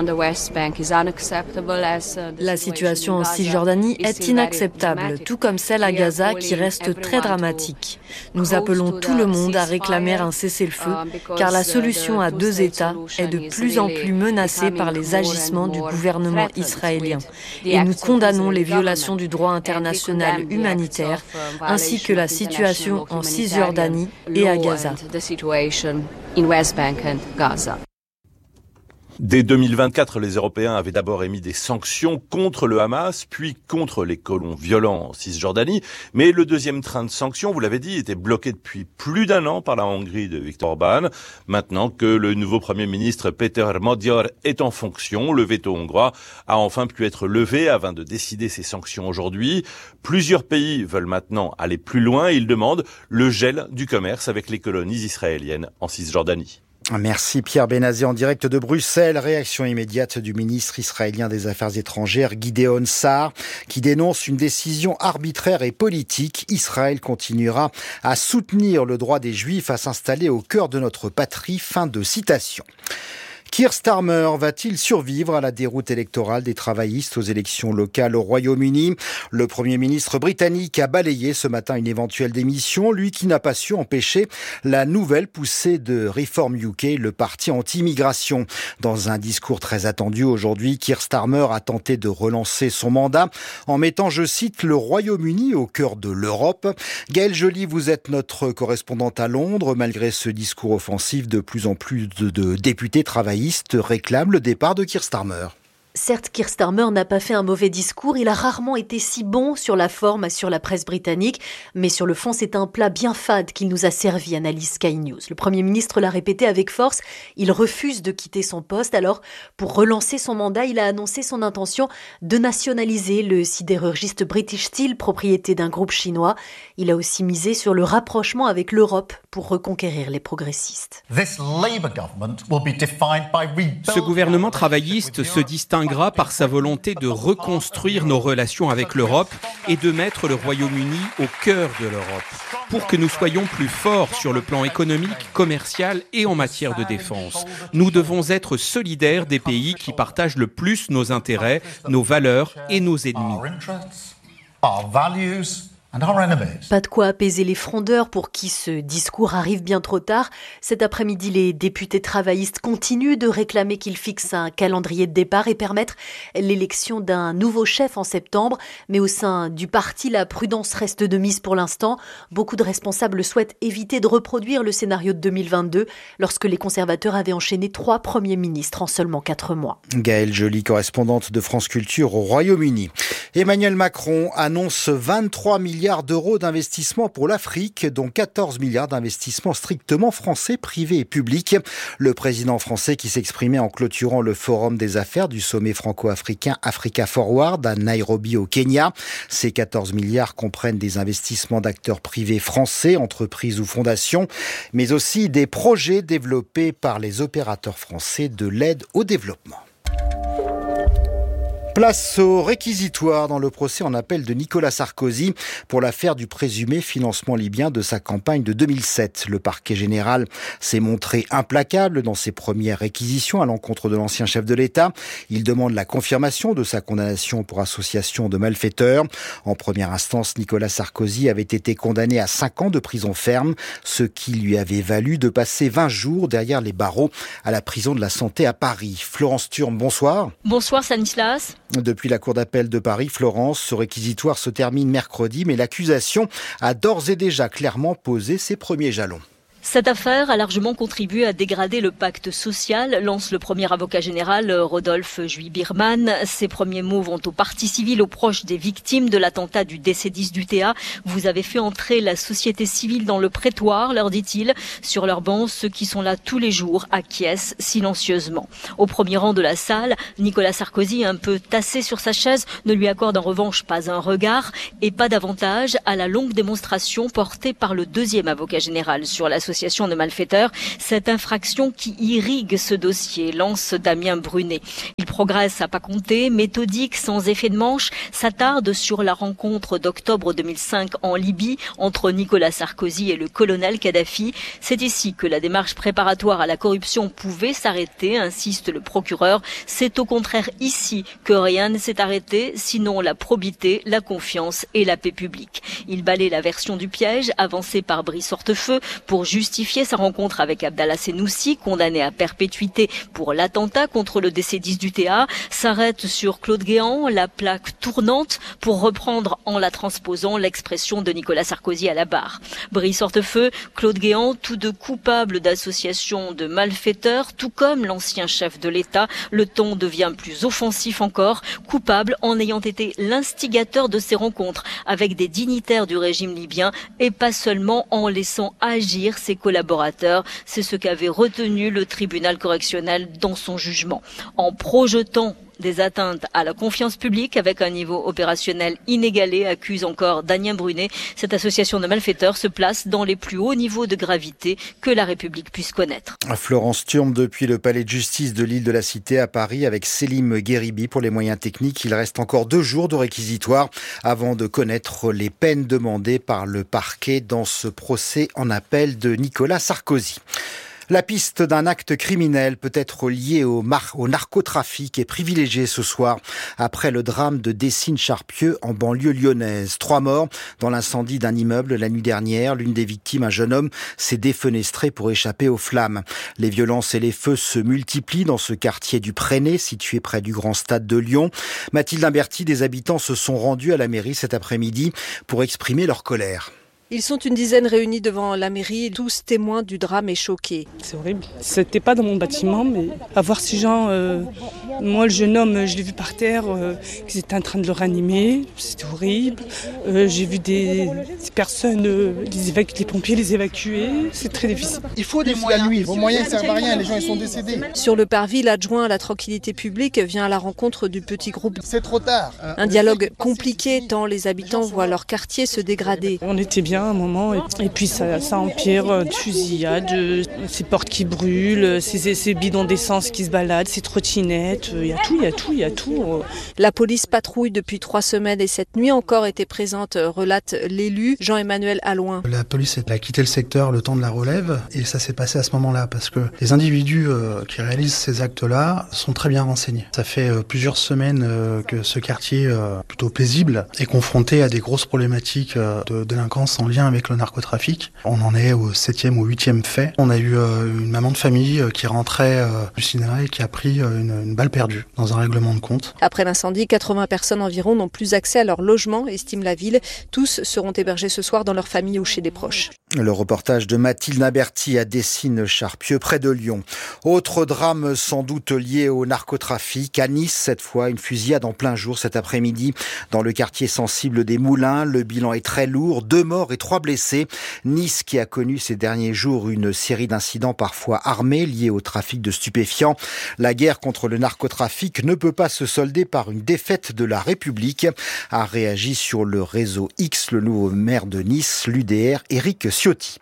en Cisjordanie est inacceptable, tout comme celle à Gaza qui reste très dramatique. Nous appelons tout le monde à réclamer un cessez-le-feu, car la solution à deux États est de plus en plus menacée par les agissements du gouvernement israélien. Et nous condamnons les violations du droit international humanitaire, ainsi que la situation en Cisjordanie et à Gaza. Dès deux mille vingt-quatre, les Européens avaient d'abord émis des sanctions contre le Hamas, puis contre les colons violents en Cisjordanie. Mais le deuxième train de sanctions, vous l'avez dit, était bloqué depuis plus d'un an par la Hongrie de Viktor Orban. Maintenant que le nouveau Premier ministre Péter Magyar est en fonction, le veto hongrois a enfin pu être levé afin de décider ces sanctions aujourd'hui. Plusieurs pays veulent maintenant aller plus loin et ils demandent le gel du commerce avec les colonies israéliennes en Cisjordanie. Merci Pierre Benazé en direct de Bruxelles. Réaction immédiate du ministre israélien des Affaires étrangères Gideon Sa'ar qui dénonce une décision arbitraire et politique. Israël continuera à soutenir le droit des Juifs à s'installer au cœur de notre patrie. Fin de citation. Keir Starmer va-t-il survivre à la déroute électorale des travaillistes aux élections locales au Royaume-Uni ? Le Premier ministre britannique a balayé ce matin une éventuelle démission, lui qui n'a pas su empêcher la nouvelle poussée de Reform U K, le parti anti-immigration. Dans un discours très attendu aujourd'hui, Keir Starmer a tenté de relancer son mandat en mettant, je cite, le Royaume-Uni au cœur de l'Europe. Gaëlle Joly, vous êtes notre correspondante à Londres. Malgré ce discours offensif, de plus en plus de, de députés travaillistes réclame le départ de Keir Starmer. Certes, Keir Starmer n'a pas fait un mauvais discours, il a rarement été si bon sur la forme sur la presse britannique, mais sur le fond, c'est un plat bien fade qu'il nous a servi, analyse Sky News. Le Premier ministre l'a répété avec force, il refuse de quitter son poste, alors pour relancer son mandat, il a annoncé son intention de nationaliser le sidérurgiste British Steel, propriété d'un groupe chinois. Il a aussi misé sur le rapprochement avec l'Europe pour reconquérir les progressistes. Ce gouvernement travailliste se distingue par sa volonté de reconstruire nos relations avec l'Europe et de mettre le Royaume-Uni au cœur de l'Europe, pour que nous soyons plus forts sur le plan économique, commercial et en matière de défense. Nous devons être solidaires des pays qui partagent le plus nos intérêts, nos valeurs et nos ennemis. Pas de quoi apaiser les frondeurs pour qui ce discours arrive bien trop tard. Cet après-midi, les députés travaillistes continuent de réclamer qu'il fixe un calendrier de départ et permettre l'élection d'un nouveau chef en septembre. Mais au sein du parti, la prudence reste de mise pour l'instant. Beaucoup de responsables souhaitent éviter de reproduire le scénario de deux mille vingt-deux, lorsque les conservateurs avaient enchaîné trois premiers ministres en seulement quatre mois. Gaëlle Joly, correspondante de France Culture au Royaume-Uni. Emmanuel Macron annonce vingt-trois milliards d'euros d'investissement pour l'Afrique, dont quatorze milliards d'investissements strictement français, privés et publics. Le président français qui s'exprimait en clôturant le forum des affaires du sommet franco-africain Africa Forward à Nairobi au Kenya. Ces quatorze milliards comprennent des investissements d'acteurs privés français, entreprises ou fondations, mais aussi des projets développés par les opérateurs français de l'aide au développement. Place au réquisitoire dans le procès en appel de Nicolas Sarkozy pour l'affaire du présumé financement libyen de sa campagne de deux mille sept. Le parquet général s'est montré implacable dans ses premières réquisitions à l'encontre de l'ancien chef de l'État. Il demande la confirmation de sa condamnation pour association de malfaiteurs. En première instance, Nicolas Sarkozy avait été condamné à cinq ans de prison ferme, ce qui lui avait valu de passer vingt jours derrière les barreaux à la prison de la Santé à Paris. Florence Thurme, bonsoir. Bonsoir Stanislas. Depuis la cour d'appel de Paris, Florence, ce réquisitoire se termine mercredi, mais l'accusation a d'ores et déjà clairement posé ses premiers jalons. Cette affaire a largement contribué à dégrader le pacte social, lance le premier avocat général Rodolphe Jouy-Birman. Ses premiers mots vont aux parties civiles, aux proches des victimes de l'attentat du D C dix du T A. Vous avez fait entrer la société civile dans le prétoire, leur dit-il. Sur leur banc, ceux qui sont là tous les jours acquiescent silencieusement. Au premier rang de la salle, Nicolas Sarkozy, un peu tassé sur sa chaise, ne lui accorde en revanche pas un regard et pas davantage à la longue démonstration portée par le deuxième avocat général sur la société de malfaiteurs, cette infraction qui irrigue ce dossier, lance Damien Brunet. Il progresse à pas compter, méthodique, sans effet de manche, s'attarde sur la rencontre d'octobre deux mille cinq en Libye entre Nicolas Sarkozy et le colonel Kadhafi. C'est ici que la démarche préparatoire à la corruption pouvait s'arrêter, insiste le procureur. C'est au contraire ici que rien ne s'est arrêté, sinon la probité, la confiance et la paix publique. Il balaie la version du piège avancée par Brice Hortefeux pour justifier justifier sa rencontre avec Abdallah Senoussi, condamné à perpétuité pour l'attentat contre le D C dix du T A, s'arrête sur Claude Guéant, la plaque tournante, pour reprendre en la transposant l'expression de Nicolas Sarkozy à la barre. Brice Hortefeux, Claude Guéant, tous deux coupables d'association de malfaiteurs, tout comme l'ancien chef de l'État, le ton devient plus offensif encore, coupable en ayant été l'instigateur de ces rencontres avec des dignitaires du régime libyen et pas seulement en laissant agir ses collaborateurs. C'est ce qu'avait retenu le tribunal correctionnel dans son jugement. En projetant des atteintes à la confiance publique avec un niveau opérationnel inégalé, accuse encore Damien Brunet. Cette association de malfaiteurs se place dans les plus hauts niveaux de gravité que la République puisse connaître. Florence Thurm depuis le palais de justice de l'île de la Cité à Paris avec Selim Gueribi pour les moyens techniques. Il reste encore deux jours de réquisitoire avant de connaître les peines demandées par le parquet dans ce procès en appel de Nicolas Sarkozy. La piste d'un acte criminel peut être liée au, mar- au narcotrafic est privilégiée ce soir après le drame de Décines-Charpieu en banlieue lyonnaise. Trois morts dans l'incendie d'un immeuble la nuit dernière. L'une des victimes, un jeune homme, s'est défenestré pour échapper aux flammes. Les violences et les feux se multiplient dans ce quartier du Préné, situé près du Grand Stade de Lyon. Mathilde Imberti, des habitants se sont rendus à la mairie cet après-midi pour exprimer leur colère. Ils sont une dizaine réunis devant la mairie, tous témoins du drame et choqués. C'est horrible. C'était pas dans mon bâtiment, mais avoir ces gens, euh, moi le jeune homme, je l'ai vu par terre, euh, qu'ils étaient en train de le ranimer, c'était horrible. Euh, j'ai vu des, des personnes, euh, les, évacu- les pompiers les évacuer, c'est très difficile. Il faut des moyens. La nuit, vos moyens ne servent à rien, les gens ils sont décédés. Sur le parvis, l'adjoint à la tranquillité publique vient à la rencontre du petit groupe. C'est trop tard. Un dialogue compliqué tant les habitants voient leur quartier se dégrader. On était bien un moment et, et puis ça, ça empire, de fusillade, ces portes qui brûlent, ces, ces bidons d'essence qui se baladent, ces trottinettes, il y a tout, il y a tout, il y a tout. La police patrouille depuis trois semaines et cette nuit encore était présente, relate l'élu Jean-Emmanuel Allouin. La police a quitté le secteur le temps de la relève et ça s'est passé à ce moment-là parce que les individus qui réalisent ces actes-là sont très bien renseignés. Ça fait plusieurs semaines que ce quartier plutôt paisible est confronté à des grosses problématiques de délinquance en lien avec le narcotrafic. On en est au septième ou huitième fait. On a eu euh, une maman de famille euh, qui rentrait euh, du cinéma et qui a pris euh, une, une balle perdue dans un règlement de compte. Après l'incendie, quatre-vingts personnes environ n'ont plus accès à leur logement, estime la ville. Tous seront hébergés ce soir dans leur famille ou chez des proches. Le reportage de Mathilde Imberti à Décines-Charpieu, près de Lyon. Autre drame sans doute lié au narcotrafic. À Nice, cette fois, une fusillade en plein jour cet après-midi dans le quartier sensible des Moulins. Le bilan est très lourd. Deux morts et trois blessés. Nice qui a connu ces derniers jours une série d'incidents parfois armés liés au trafic de stupéfiants. La guerre contre le narcotrafic ne peut pas se solder par une défaite de la République, a réagi sur le réseau X le nouveau maire de Nice, l'U D R, Éric Ciotti.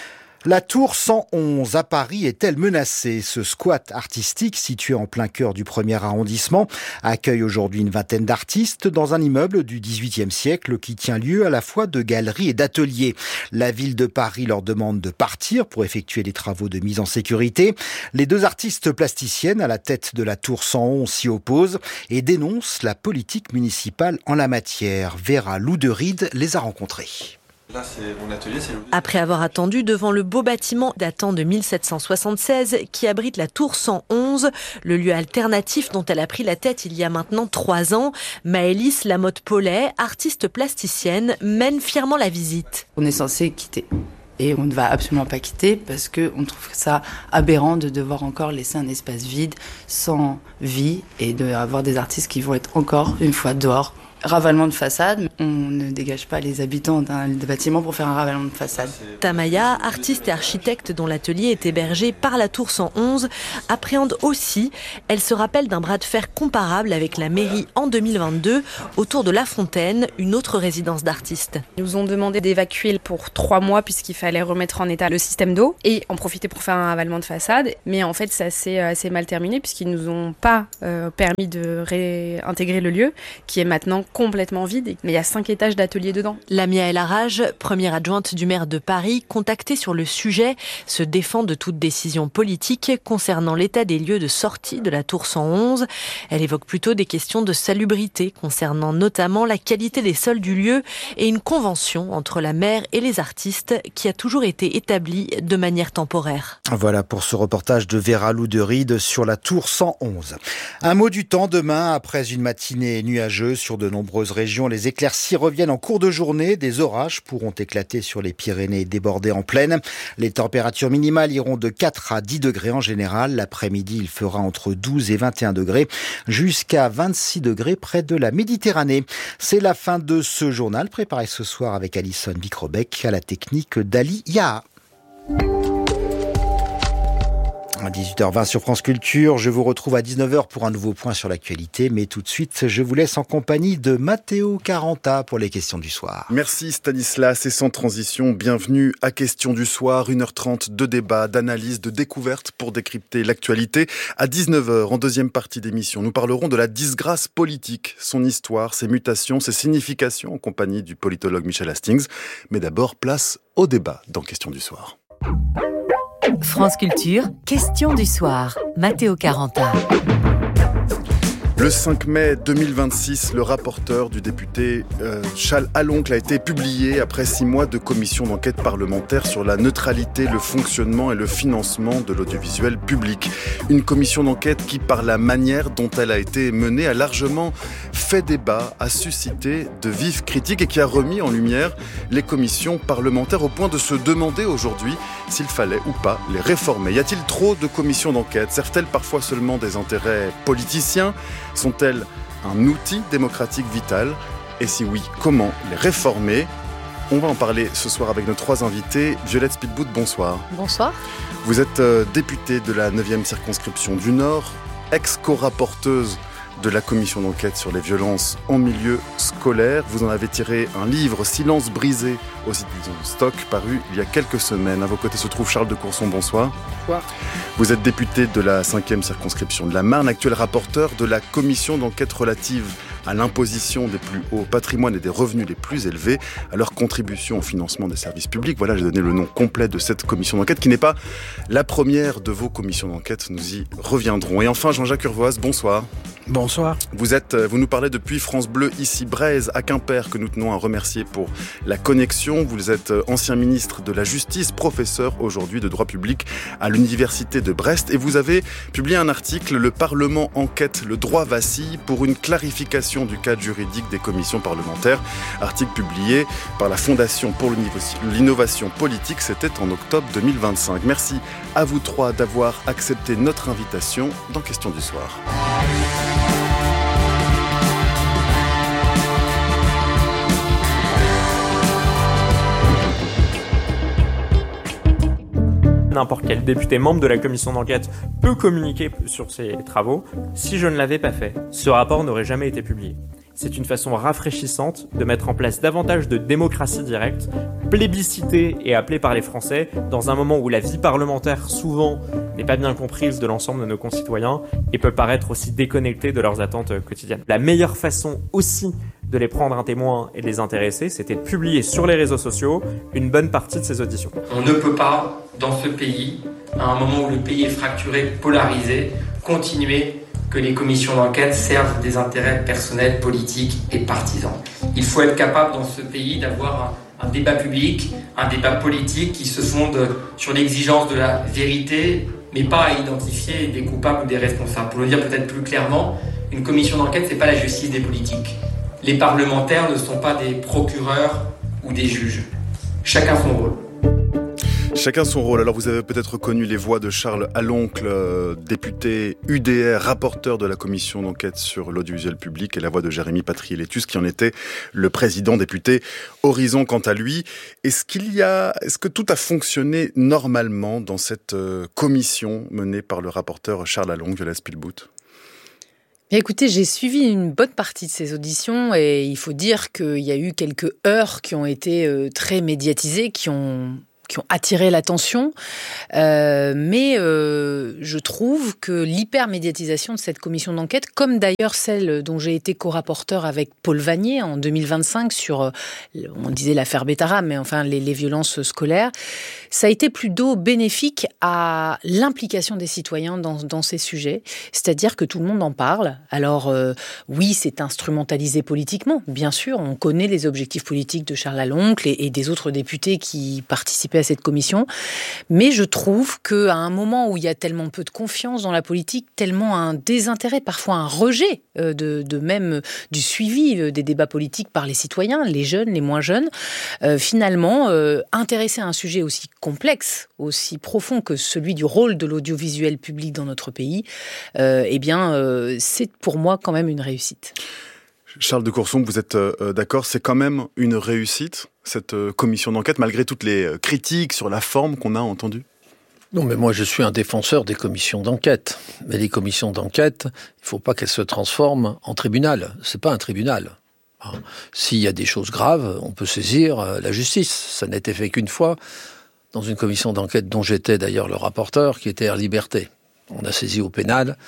La tour cent onze à Paris est-elle menacée? Ce squat artistique, situé en plein cœur du premier arrondissement, accueille aujourd'hui une vingtaine d'artistes dans un immeuble du dix-huitième siècle qui tient lieu à la fois de galeries et d'ateliers. La ville de Paris leur demande de partir pour effectuer des travaux de mise en sécurité. Les deux artistes plasticiennes à la tête de la tour cent onze s'y opposent et dénoncent la politique municipale en la matière. Vera Louderide les a rencontrés. Là, c'est mon atelier, c'est le... Après avoir attendu devant le beau bâtiment datant de mille sept cent soixante-seize qui abrite la tour cent onze, le lieu alternatif dont elle a pris la tête il y a maintenant trois ans, Maëlys Lamotte-Paulet, artiste plasticienne, mène fièrement la visite. On est censé quitter. Et on ne va absolument pas quitter parce qu'on trouve ça aberrant de devoir encore laisser un espace vide, sans vie, et d'avoir des artistes qui vont être encore une fois dehors. Ravalement de façade, on ne dégage pas les habitants d'un bâtiment pour faire un ravalement de façade. Tamaya, artiste et architecte dont l'atelier est hébergé par la tour cent onze, appréhende aussi. Elle se rappelle d'un bras de fer comparable avec la mairie en deux mille vingt-deux autour de La Fontaine, une autre résidence d'artistes. Ils nous ont demandé d'évacuer pour trois mois puisqu'il fallait remettre en état le système d'eau et en profiter pour faire un ravalement de façade. Mais en fait, ça s'est assez mal terminé puisqu'ils nous ont pas euh, permis de réintégrer le lieu qui est maintenant complètement vide, mais il y a cinq étages d'atelier dedans. Lamia El Harraj, première adjointe du maire de Paris, contactée sur le sujet, se défend de toute décision politique concernant l'état des lieux de sortie de la tour cent onze. Elle évoque plutôt des questions de salubrité concernant notamment la qualité des sols du lieu et une convention entre la maire et les artistes qui a toujours été établie de manière temporaire. Voilà pour ce reportage de Vera Louderide sur la tour cent onze. Un mot du temps demain, après une matinée nuageuse sur de nombreuses régions, les éclaircies reviennent en cours de journée. Des orages pourront éclater sur les Pyrénées et déborder en plaine. Les températures minimales iront de quatre à dix degrés en général. L'après-midi, il fera entre douze et vingt et un degrés, jusqu'à vingt-six degrés près de la Méditerranée. C'est la fin de ce journal, préparé ce soir avec Alison Bicrobec, à la technique d'Ali Yaha. À dix-huit heures vingt sur France Culture, je vous retrouve à dix-neuf heures pour un nouveau point sur l'actualité, mais tout de suite, je vous laisse en compagnie de Matteo Caranta pour les questions du soir. Merci Stanislas, et sans transition, bienvenue à Questions du soir, une heure trente de débat, d'analyse, de découverte pour décrypter l'actualité. À dix-neuf heures, en deuxième partie d'émission, nous parlerons de la disgrâce politique, son histoire, ses mutations, ses significations, en compagnie du politologue Michel Hastings. Mais d'abord, place au débat dans Questions du soir. France Culture, question du soir. Matteo Caranta. Le cinq mai deux mille vingt-six, le rapporteur du député euh, Charles Aloncle a été publié après six mois de commission d'enquête parlementaire sur la neutralité, le fonctionnement et le financement de l'audiovisuel public. Une commission d'enquête qui, par la manière dont elle a été menée, a largement fait débat, a suscité de vives critiques et qui a remis en lumière les commissions parlementaires au point de se demander aujourd'hui s'il fallait ou pas les réformer. Y a-t-il trop de commissions d'enquête ? Servent-elles parfois seulement des intérêts politiciens ? Sont-elles un outil démocratique vital ? Et si oui, comment les réformer ? On va en parler ce soir avec nos trois invités. Violette Spitbout, bonsoir. Bonsoir. Vous êtes euh, députée de la neuvième circonscription du Nord, ex-co-rapporteuse de la commission d'enquête sur les violences en milieu scolaire. Vous en avez tiré un livre, Silence brisé, aux éditions Stock, paru il y a quelques semaines. À vos côtés se trouve Charles de Courson, bonsoir. Bonsoir. Vous êtes député de la cinquième circonscription de la Marne, actuel rapporteur de la commission d'enquête relative à l'imposition des plus hauts patrimoines et des revenus les plus élevés, à leur contribution au financement des services publics. Voilà, j'ai donné le nom complet de cette commission d'enquête, qui n'est pas la première de vos commissions d'enquête. Nous y reviendrons. Et enfin, Jean-Jacques Urvoas, bonsoir. Bonsoir. Vous êtes, vous nous parlez depuis France Bleu, ici Braise, à Quimper, que nous tenons à remercier pour la connexion. Vous êtes ancien ministre de la Justice, professeur aujourd'hui de droit public à l'Université de Brest. Et vous avez publié un article, Le Parlement enquête, le droit vacille, pour une clarification du cadre juridique des commissions parlementaires. Article publié par la Fondation pour l'innovation politique, c'était en octobre deux mille vingt-cinq. Merci à vous trois d'avoir accepté notre invitation dans Questions du soir. N'importe quel député membre de la commission d'enquête peut communiquer sur ses travaux. Si je ne l'avais pas fait, ce rapport n'aurait jamais été publié. C'est une façon rafraîchissante de mettre en place davantage de démocratie directe, plébiscitée et appelée par les Français, dans un moment où la vie parlementaire, souvent, n'est pas bien comprise de l'ensemble de nos concitoyens et peut paraître aussi déconnectée de leurs attentes quotidiennes. La meilleure façon aussi de les prendre un témoin et de les intéresser, c'était de publier sur les réseaux sociaux une bonne partie de ces auditions. On ne peut pas, dans ce pays, à un moment où le pays est fracturé, polarisé, continuer que les commissions d'enquête servent des intérêts personnels, politiques et partisans. Il faut être capable dans ce pays d'avoir un débat public, un débat politique qui se fonde sur l'exigence de la vérité, mais pas à identifier des coupables ou des responsables. Pour le dire peut-être plus clairement, une commission d'enquête, c'est pas la justice des politiques. Les parlementaires ne sont pas des procureurs ou des juges. Chacun son rôle. Chacun son rôle. Alors vous avez peut-être reconnu les voix de Charles Aloncle, euh, député U D R, rapporteur de la commission d'enquête sur l'audiovisuel public, et la voix de Jérémy Patrier-Létus, qui en était le président député Horizon. Quant à lui, est-ce qu'il y a, est-ce que tout a fonctionné normalement dans cette euh, commission menée par le rapporteur Charles Aloncle, Violaine Spilbout ? Bien, écoutez, j'ai suivi une bonne partie de ces auditions et il faut dire qu'il y a eu quelques heures qui ont été euh, très médiatisées, qui ont qui ont attiré l'attention, euh, mais euh, je trouve que l'hypermédiatisation de cette commission d'enquête, comme d'ailleurs celle dont j'ai été co-rapporteur avec Paul Vanier en deux mille vingt-cinq sur, on disait l'affaire Bétarab, mais enfin les, les violences scolaires, ça a été plutôt bénéfique à l'implication des citoyens dans, dans ces sujets, c'est-à-dire que tout le monde en parle. Alors euh, oui, c'est instrumentalisé politiquement, bien sûr, on connaît les objectifs politiques de Charles Aloncle et, et des autres députés qui participaient à cette commission, mais je trouve qu'à un moment où il y a tellement peu de confiance dans la politique, tellement un désintérêt, parfois un rejet de, de même du suivi des débats politiques par les citoyens, les jeunes, les moins jeunes, euh, finalement, euh, intéresser à un sujet aussi complexe, aussi profond que celui du rôle de l'audiovisuel public dans notre pays, euh, eh bien, euh, c'est pour moi quand même une réussite. Charles de Courson, vous êtes euh, d'accord, c'est quand même une réussite, cette euh, commission d'enquête, malgré toutes les euh, critiques sur la forme qu'on a entendues ? Non, mais moi je suis un défenseur des commissions d'enquête. Mais les commissions d'enquête, il ne faut pas qu'elles se transforment en tribunal. C'est pas un tribunal. Hein. S'il y a des choses graves, on peut saisir euh, la justice. Ça n'a été fait qu'une fois dans une commission d'enquête dont j'étais d'ailleurs le rapporteur, qui était Air Liberté. On a saisi au pénal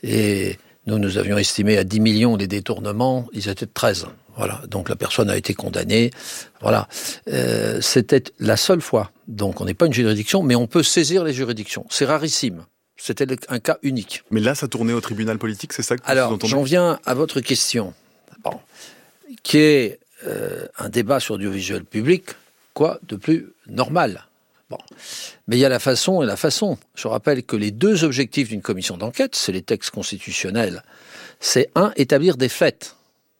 et nous, nous avions estimé à dix millions les détournements, ils étaient de treize. Voilà, donc la personne a été condamnée. Voilà, euh, c'était la seule fois. Donc on n'est pas une juridiction, mais on peut saisir les juridictions. C'est rarissime. C'était un cas unique. Mais là, ça tournait au tribunal politique, c'est ça que vous Alors, entendez ? j'en viens à votre question, bon, qui est euh, un débat sur l'audiovisuel public, quoi de plus normal ? Bon. Mais il y a la façon et la façon. Je rappelle que les deux objectifs d'une commission d'enquête, c'est les textes constitutionnels. C'est un, établir des faits.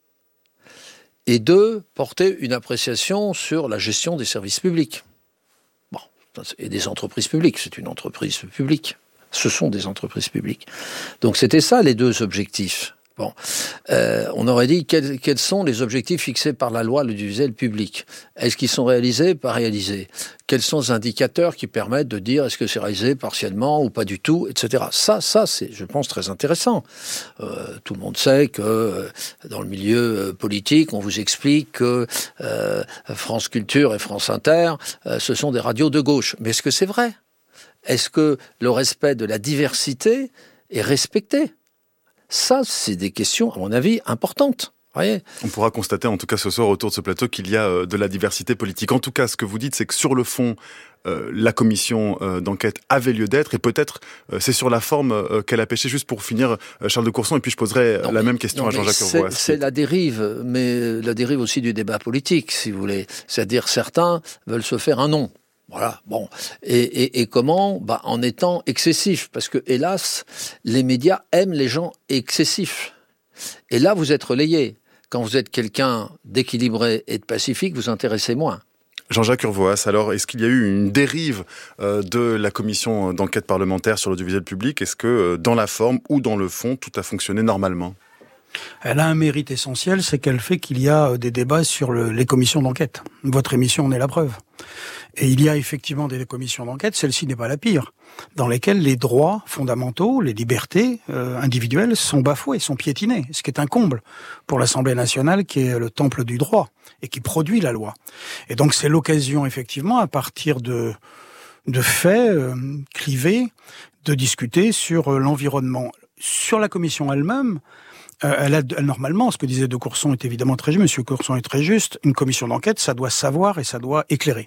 Et deux, porter une appréciation sur la gestion des services publics. Bon, et des entreprises publiques. C'est une entreprise publique. Ce sont des entreprises publiques. Donc c'était ça les deux objectifs. Bon, euh, on aurait dit quels, quels sont les objectifs fixés par la loi l'audiovisuel public. Est-ce qu'ils sont réalisés, pas réalisés ? Quels sont les indicateurs qui permettent de dire est-ce que c'est réalisé partiellement ou pas du tout, et cetera. Ça, ça, c'est, je pense, très intéressant. Euh, tout le monde sait que euh, dans le milieu euh, politique, on vous explique que euh, France Culture et France Inter, euh, ce sont des radios de gauche. Mais est-ce que c'est vrai ? Est-ce que le respect de la diversité est respecté ? Ça, c'est des questions, à mon avis, importantes. Voyez. On pourra constater, en tout cas ce soir, autour de ce plateau, qu'il y a euh, de la diversité politique. En tout cas, ce que vous dites, c'est que sur le fond, euh, la commission euh, d'enquête avait lieu d'être, et peut-être euh, c'est sur la forme euh, qu'elle a péché. Juste pour finir, euh, Charles de Courson, et puis je poserai non, la même question non, à Jean-Jacques Urvoas. C'est, c'est la dérive, mais la dérive aussi du débat politique, si vous voulez. C'est-à-dire, certains veulent se faire un nom. Voilà, bon. Et, et, et comment ? Bah, en étant excessif. Parce que, hélas, les médias aiment les gens excessifs. Et là, vous êtes relayé. Quand vous êtes quelqu'un d'équilibré et de pacifique, vous intéressez moins. Jean-Jacques Urvoas, alors, est-ce qu'il y a eu une dérive euh, de la commission d'enquête parlementaire sur l'audiovisuel public ? Est-ce que, euh, dans la forme ou dans le fond, tout a fonctionné normalement ? Elle a un mérite essentiel, c'est qu'elle fait qu'il y a des débats sur le, les commissions d'enquête. Votre émission en est la preuve. Et il y a effectivement des commissions d'enquête, celle-ci n'est pas la pire, dans lesquelles les droits fondamentaux, les libertés euh, individuelles sont bafoués, sont piétinés, ce qui est un comble pour l'Assemblée nationale qui est le temple du droit et qui produit la loi. Et donc c'est l'occasion effectivement, à partir de, de faits euh, clivés, de discuter sur euh, l'environnement. Sur la commission elle-même, Euh, elle a, elle, normalement, ce que disait de Courson est évidemment très juste, Monsieur Courson est très juste, une commission d'enquête, ça doit savoir et ça doit éclairer.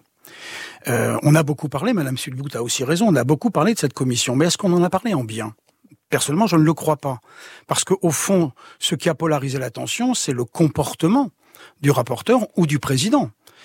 Euh, on a beaucoup parlé, Madame Spilbout a aussi raison, on a beaucoup parlé de cette commission, mais est-ce qu'on en a parlé en bien ? Personnellement, je ne le crois pas. Parce qu'au fond, ce qui a polarisé l'attention, c'est le comportement du rapporteur ou du président.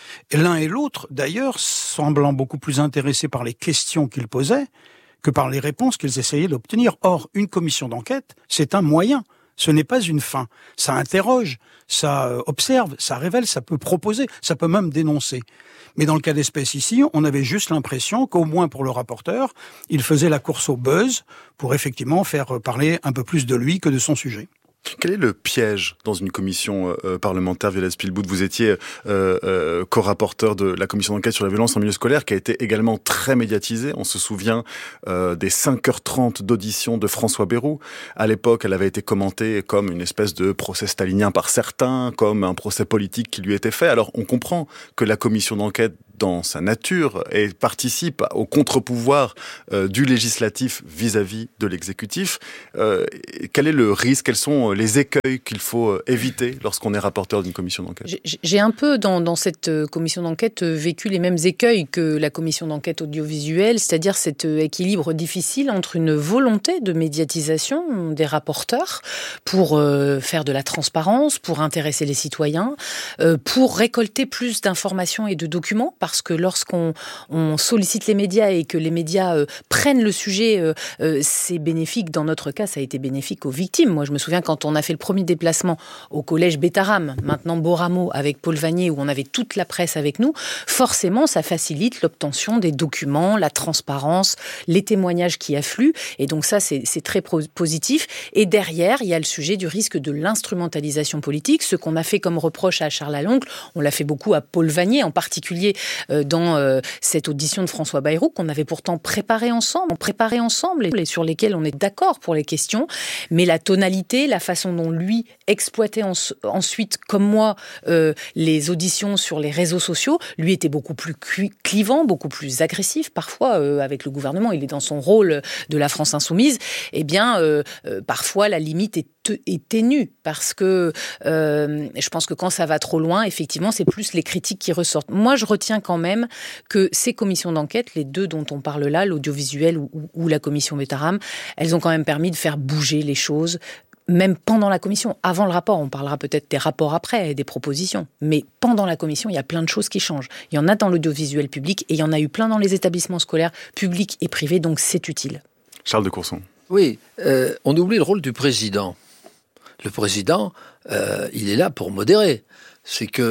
Et l'un et l'autre, d'ailleurs, semblant beaucoup plus intéressés par les questions qu'ils posaient que par les réponses qu'ils essayaient d'obtenir. Or, une commission d'enquête, c'est un moyen. Ce n'est pas une fin. Ça interroge, ça observe, ça révèle, ça peut proposer, ça peut même dénoncer. Mais dans le cas d'espèce ici, on avait juste l'impression qu'au moins pour le rapporteur, il faisait la course au buzz pour effectivement faire parler un peu plus de lui que de son sujet. Quel est le piège dans une commission euh, parlementaire, Violette Spielbout? Vous étiez euh, euh, co-rapporteur de la commission d'enquête sur la violence en milieu scolaire, qui a été également très médiatisée. On se souvient euh, des cinq heures trente d'audition de François Bayrou. À l'époque, elle avait été commentée comme une espèce de procès stalinien par certains, comme un procès politique qui lui était fait. Alors, on comprend que la commission d'enquête, dans sa nature, et participe au contre-pouvoir euh, du législatif vis-à-vis de l'exécutif. Euh, quel est le risque? Quels sont les écueils qu'il faut éviter lorsqu'on est rapporteur d'une commission d'enquête? J'ai un peu, dans, dans cette commission d'enquête, vécu les mêmes écueils que la commission d'enquête audiovisuelle, c'est-à-dire cet équilibre difficile entre une volonté de médiatisation des rapporteurs pour euh, faire de la transparence, pour intéresser les citoyens, euh, pour récolter plus d'informations et de documents, parce que lorsqu'on on sollicite les médias et que les médias euh, prennent le sujet, euh, euh, c'est bénéfique. Dans notre cas, ça a été bénéfique aux victimes. Moi, je me souviens quand on a fait le premier déplacement au collège Bétharame, maintenant Boramo, avec Paul Vanier, où on avait toute la presse avec nous, forcément, ça facilite l'obtention des documents, la transparence, les témoignages qui affluent. Et donc ça, c'est, c'est très pro- positif. Et derrière, il y a le sujet du risque de l'instrumentalisation politique. Ce qu'on a fait comme reproche à Charles Aloncle, on l'a fait beaucoup à Paul Vanier, en particulier euh, dans euh, cette audition de François Bayrou, qu'on avait pourtant préparé ensemble, préparé ensemble, et sur lesquels on est d'accord pour les questions. Mais la tonalité, la façon dont lui exploitait en, ensuite, comme moi, euh, les auditions sur les réseaux sociaux, lui était beaucoup plus clivant, beaucoup plus agressif parfois euh, avec le gouvernement. Il est dans son rôle de la France insoumise. Eh bien, euh, euh, parfois, la limite est est ténue, parce que euh, je pense que quand ça va trop loin, effectivement, c'est plus les critiques qui ressortent. Moi, je retiens quand même que ces commissions d'enquête, les deux dont on parle là, l'audiovisuel ou, ou, ou la commission Bétharame, elles ont quand même permis de faire bouger les choses, même pendant la commission, avant le rapport. On parlera peut-être des rapports après et des propositions. Mais pendant la commission, il y a plein de choses qui changent. Il y en a dans l'audiovisuel public et il y en a eu plein dans les établissements scolaires publics et privés, donc c'est utile. Charles de Courson. Oui, euh, on oublie le rôle du président. Le président, euh, il est là pour modérer. C'est que